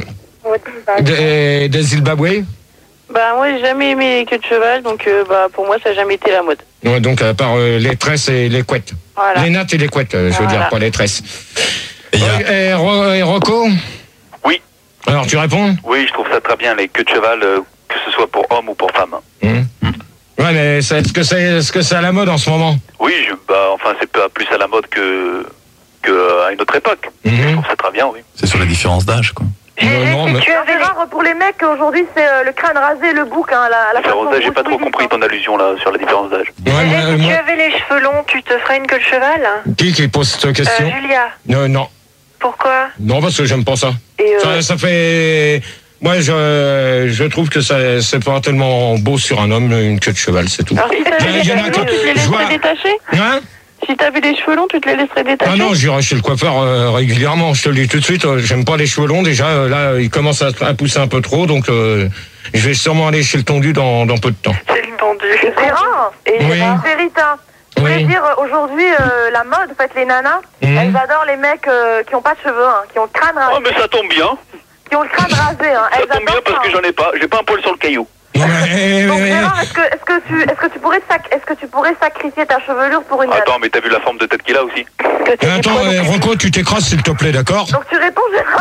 des, des Zimbabwe? Bah, moi, j'ai jamais aimé les queues de cheval, donc euh, bah, pour moi, ça n'a jamais été la mode. Ouais, donc à part euh, les tresses et les couettes. Voilà. Les nattes et les couettes, euh, je veux Voilà. dire, pas les tresses. Et il y a- Et, Ro- et Rocco? Oui. Alors tu réponds? Oui, je trouve ça très bien, les queues de cheval, euh, que ce soit pour homme ou pour femme. Mhm. Ouais, mais c'est- est-ce que c'est est-ce que c'est à la mode en ce moment? Oui, je, bah, enfin, c'est pas plus à la mode que, que euh, à une autre époque. Mhm. Je trouve ça très bien, oui. C'est sur la différence d'âge, quoi. Non, non, mais... Tu as Gérard, pour les mecs aujourd'hui c'est euh, le crâne rasé, le bouc, hein, la, la Différence façon d'âge, j'ai Bruce pas trop Willis, compris hein. ton allusion là sur la différence d'âge. Ouais, moi- si tu moi- avais les cheveux longs, tu te ferais une queue de cheval hein Qui qui pose cette euh, question? Julia, Non, non. pourquoi Non, parce que j'aime pas ça. Et, euh, Ça, ça fait... Moi, je, je trouve que ça, c'est pas tellement beau sur un homme, une queue de cheval, c'est tout. Alors, si t'avais Il les y en a cheveux que- longs, tu te les je vois- laisserais détacher Hein? Si t'avais les cheveux longs, tu te les laisserais détacher Ah non, j'irai chez le coiffeur euh, régulièrement, je te le dis tout de suite. euh, J'aime pas les cheveux longs, déjà, euh, là, ils commencent à, à pousser un peu trop, donc euh, je vais sûrement aller chez le tondu dans, dans peu de temps. C'est le tendu. Gérard, Et Oui. Gérard, c'est Rita. Je voulais Oui. dire, euh, aujourd'hui, euh, la mode, en fait, les nanas, Mhm. elles adorent les mecs euh, qui ont pas de cheveux, hein, qui ont le crâne rasé. Oh, mais ça tombe bien. Qui ont le crâne rasé, hein. Ça Elles tombe bien adorent parce ça, que hein. j'en ai pas. J'ai pas un poil sur le caillou. Ouais, eh, Donc eh, Gérard, est-ce que, est-ce que tu, est-ce que tu pourrais, sac- est-ce que tu pourrais sacrifier ta chevelure pour une nana? Attends, mais t'as vu la forme de tête qu'il a aussi? eh, attends, eh, Rocco, tu t'écrases, s'il te plaît, d'accord? Donc tu réponds Gérard.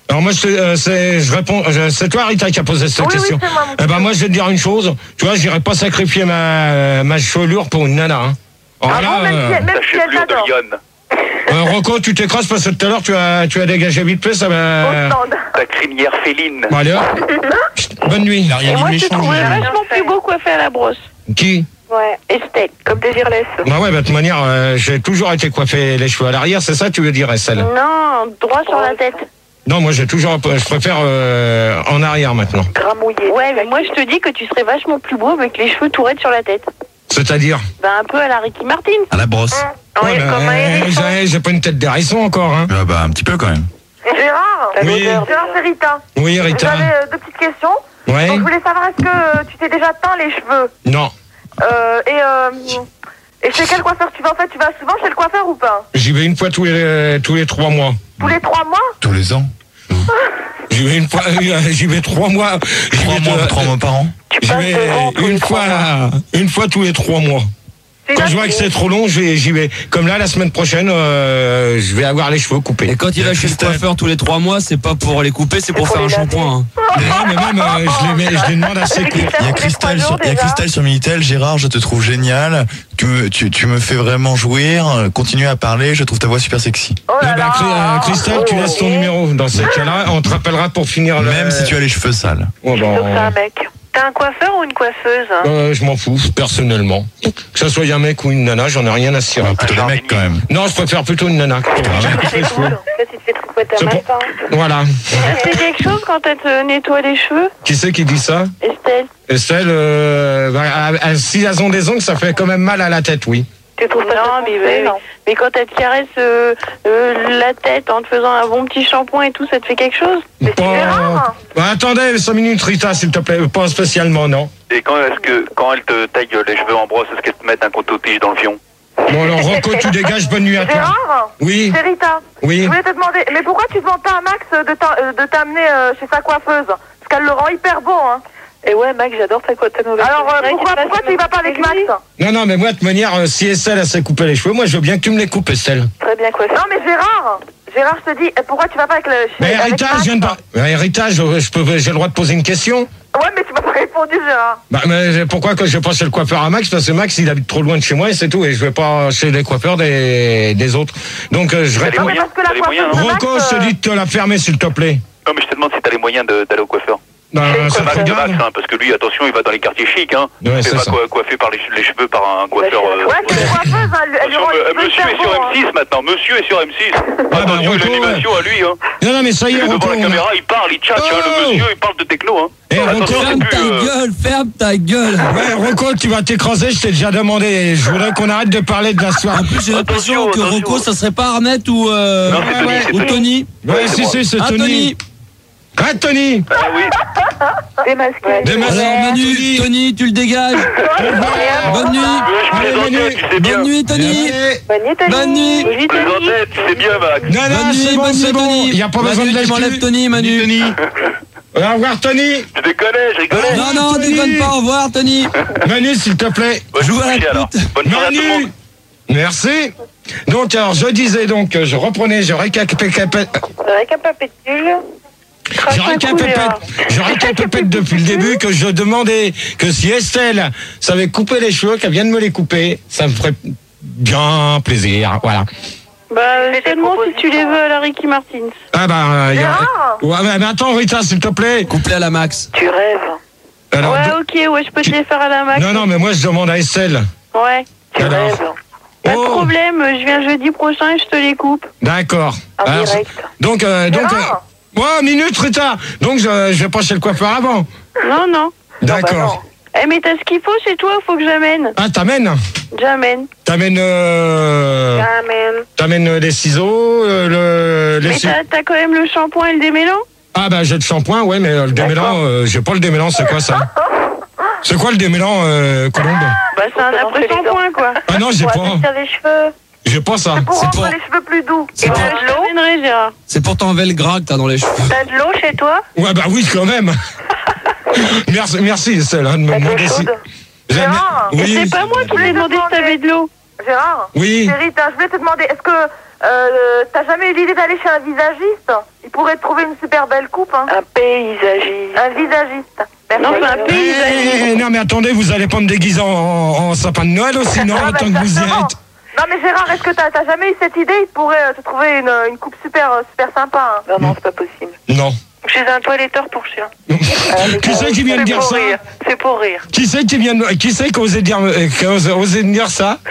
Alors moi, je, euh, c'est, je réponds, je- c'est toi Rita qui a posé cette Oui, oui, question. c'est moi, mon Eh ben moi, je vais te dire une chose. Tu vois, j'irai pas sacrifier ma ma chevelure pour une nana. Hein. Alors Ah là, bon, même euh, si, même Ta si elle chevelure de t'adore. lionne. euh, Rocco, tu t'écrases parce que tout à l'heure, tu as tu as dégagé vite fait, ça Au va. stand. Ta crinière féline. Bon allez, hop. Chut, bonne nuit. Il a rien Et dit moi, de je te méchant. trouvais Gégé. vachement plus beau coiffé à la brosse. Qui? Ouais, Estelle, comme Désirless. Bah ouais, bah, de toute manière, euh, j'ai toujours été coiffé les cheveux à l'arrière, c'est ça que tu veux dire, Estelle? Non, droit sur la tête. Non, moi j'ai toujours, je préfère euh, en arrière maintenant. Gramouillé. Ouais, mais moi, je te dis que tu serais vachement plus beau avec les cheveux tout raides sur la tête. C'est-à-dire? Ben, un peu à la Ricky Martin. À la brosse. Ouais, bah, comme un euh, hérisson. j'ai, j'ai pas une tête d'hérisson encore, hein. Ah bah un petit peu quand même. Gérard, Oui. Gérard, c'est Rita. Oui, Rita. J'avais euh, deux petites questions. Ouais. Donc, je voulais savoir, est-ce que euh, tu t'es déjà teint les cheveux Non, euh, Et, euh, et chez quel coiffeur tu vas? En fait, tu vas souvent chez le coiffeur ou pas? j'y vais une fois tous les tous les trois mois. Tous les trois mois? Tous les ans. J'y vais une fois, euh, j'y vais trois mois. J'y Trois vais mois, deux- trois mois par an. J'y vais une fois, une fois tous les trois mois. Quand je vois que c'est trop long, je vais- j'y vais. Comme là, la semaine prochaine, euh, je vais avoir les cheveux coupés. Et quand il va chez le coiffeur tous les trois mois, c'est pas pour les couper, c'est pour faire un shampoing. hein. Non, mais même, euh, je, les mets, je les demande assez courts. Il y a Cristal sur, il y a Cristal sur Minitel. Gérard, je te trouve génial. Tu me, tu, tu me fais vraiment jouir. Continue à parler. Je trouve ta voix super sexy. Oh Eh ben, Cri- euh, Christelle, tu laisses ton numéro. Dans ces cas-là, on te rappellera pour finir. le- Même si tu as les cheveux sales. Oh, bon, C'est un mec. T'as un coiffeur ou une coiffeuse? euh, je m'en fous, personnellement. Que ce soit un mec ou une nana, j'en ai rien à cirer. Ah, plutôt les mecs quand même. Non, je préfère plutôt une nana. C'est cool. Là, tu te fais tricoter C'est un pour- matin. Voilà. C'est quelque chose quand elle te nettoie les cheveux, Qui c'est qui dit ça? Estelle? Estelle, euh, bah, à- à- si elles ont des ongles, ça fait quand même mal à la tête, oui. Tu trouves pas non, mais, mais, mais quand elle te caresse euh, euh, la tête en te faisant un bon petit shampoing et tout, ça te fait quelque chose? Pas- Bah, attendez, cinq minutes, Rita, s'il te plaît. Pas spécialement, non. Et quand est-ce que quand elle te taille les cheveux en brosse, est-ce qu'elle te met un coton-tige dans le fion? Bon, alors, Rocco, tu dégages, bonne nuit à toi. Gérard? Oui. C'est Rita. Oui. Je voulais te demander, mais pourquoi tu demandes pas à Max de t'en- euh, de t'amener euh, chez sa coiffeuse? Parce qu'elle le rend hyper beau, hein. Et ouais, Max, j'adore ta quoi, ta nouvelle. Alors, euh, pourquoi, pourquoi tu y vas pas avec Max? Non, non, mais moi, de toute manière, euh, si Estelle, elle s'est coupé les cheveux, moi, je veux bien que tu me les coupes, Estelle. Très bien coiffé. Non, mais Gérard, Gérard, je te dis, euh, pourquoi tu vas pas avec le chez Mais avec Rita, Max? je viens de... Ouais, Rita, je, je peux, j'ai le droit de poser une question? Ouais, mais tu m'as pas répondu, Gérard. Bah, mais pourquoi que je vais pas chez le coiffeur à Max? Parce que Max, il habite trop loin de chez moi et c'est tout. Et je vais pas chez les coiffeurs des, des autres. Donc, euh, je T'as les réponds. moyens, t'as les moyens, hein. Rocco, je te dis de te la fermer, s'il te plaît. Non, mais je te demande si t'as les moyens de- d'aller au coiffeur. Bah, ça Max, te de regarde. Max, hein, parce que lui, attention, il va dans les quartiers chics, hein. Ouais, il c'est fait pas ça. coi- coiffé par les, che- les cheveux par un coiffeur. euh, Ouais, c'est une coiffeuse, hein, elle, elle lui attention, rend les euh, cheveux monsieur hyper est sur beaux, hein. M six maintenant, monsieur est sur M six. bah, Attention, Rocco, l'animation à lui, hein. Non, non, mais ça y Il est, est Rocco. devant la on a- caméra, il parle, il tchatche, hein, Oh le monsieur, il parle de techno, hein. Eh, Rocco, Attention, c'est Ferme ta plus, euh, gueule, ferme ta gueule. Ouais, Rocco, tu vas t'écraser, je t'ai déjà demandé. Je voudrais qu'on arrête de parler de la soirée. En plus, j'ai l'impression que attention. Rocco, ça serait pas Arnett ou, euh, Non, c'est Tony, ouais, c'est ou Tony. Tony. Ouais, Ouais, c'est si, moi. si, c'est Ah, Tony. Tony. Ah, Tony. Ah oui. Démasqué. Démasqué. Alors, Manu, Tony. Tony, tu le dégages. Bonne nuit. Ouais, je Allez, plaisantais, Manu. tu sais bien. Bonne nuit, Tony. Allez. Bonne nuit, Tony. Bonne nuit. Bonne nuit, Je Tony. plaisantais, tu sais bien, Max. Non, non, Bonne c'est nuit, bon, bonne c'est nuit, bon. Tony. Il n'y a pas besoin de Manu, tu m'enlèves l'excuse. Tony, Manu. Tony. Au revoir, Tony. Je déconnais, je rigolais. Non, non, Tony. déconne pas, au revoir, Tony. Manu, s'il te plaît. Bah, je Joue vous à la coucher, alors. pute. Bonne soirée à tout le Manu. monde. Merci. Donc, alors, je disais donc, je reprenais, je récapitulais. Récapitule. Je récapépète, je récapépète depuis le début que je demandais que si Estelle savait couper les cheveux, qu'elle vienne me les couper, ça me ferait bien plaisir. Voilà. Bah, seulement si tu les veux à la Ricky Martin. Ah bah, euh, y a... Gérard. ouais, mais, mais attends, Rita, s'il te plaît. Couplé à la Max. Tu rêves. Alors, Ouais, ok, ouais, je peux te les faire à la Max. non, non, mais moi je demande à Estelle. Ouais. Tu Alors. rêves. Pas de Oh, problème, je viens jeudi prochain et je te les coupe. d'accord. En Alors, direct. donc, euh, donc, Gérard. euh... ouais, minute, Rita. Donc, je, je vais pas chez le coiffeur avant. Non, non. D'accord. Eh, mais t'as ce qu'il faut chez toi, faut que j'amène. Ah, t'amènes J'amène. T'amènes, euh... J'amène. t'amènes euh, les ciseaux, euh, le... les Mais ci- t'as t'as quand même le shampoing et le démêlant? Ah bah j'ai le shampoing, ouais, mais euh, le démêlant, euh, j'ai pas le démêlant, c'est quoi ça? C'est quoi le démêlant, euh, Colombe? Bah, c'est un après-shampoing, quoi. Ah non, j'ai Pour pas. adoucir les cheveux. J'ai pas ça. Pour C'est rendre pour- les cheveux plus doux. C'est Et pour- t'as de Je l'eau? t'amènerai, Gérard. C'est pour t'enlever le gras que t'as dans les cheveux. T'as de l'eau chez toi? Ouais, bah oui, quand même. merci, merci, celle hein, de me T'as de l'eau demander si. chaude? J'aime- Gérard. Et Oui, c'est pas moi qui t'ai demandé si t'avais de l'eau. Gérard. oui. C'est Rita, je voulais te demander, est-ce que Euh, T'as jamais eu l'idée d'aller chez un visagiste? Il pourrait te trouver une super belle coupe. Hein. Un paysagiste. Un visagiste. Non, c'est un Eh, paysagiste. eh, non mais attendez, vous allez pas me déguiser en, en- en sapin de Noël aussi, non, Ah, bah, tant que vous y exactement. êtes. Non mais Gérard, est-ce que t'as t'as jamais eu cette idée? Il pourrait euh, te trouver une, une coupe super, euh, super sympa. Hein. Non, non, c'est pas possible. Non. Chez un toiletteur pour chien. Qui c'est qui vient de C'est dire pour ça? rire. C'est pour rire. Qui c'est qui vient de... Qui c'est qui osait dire, euh, qui osait, osait me dire ça?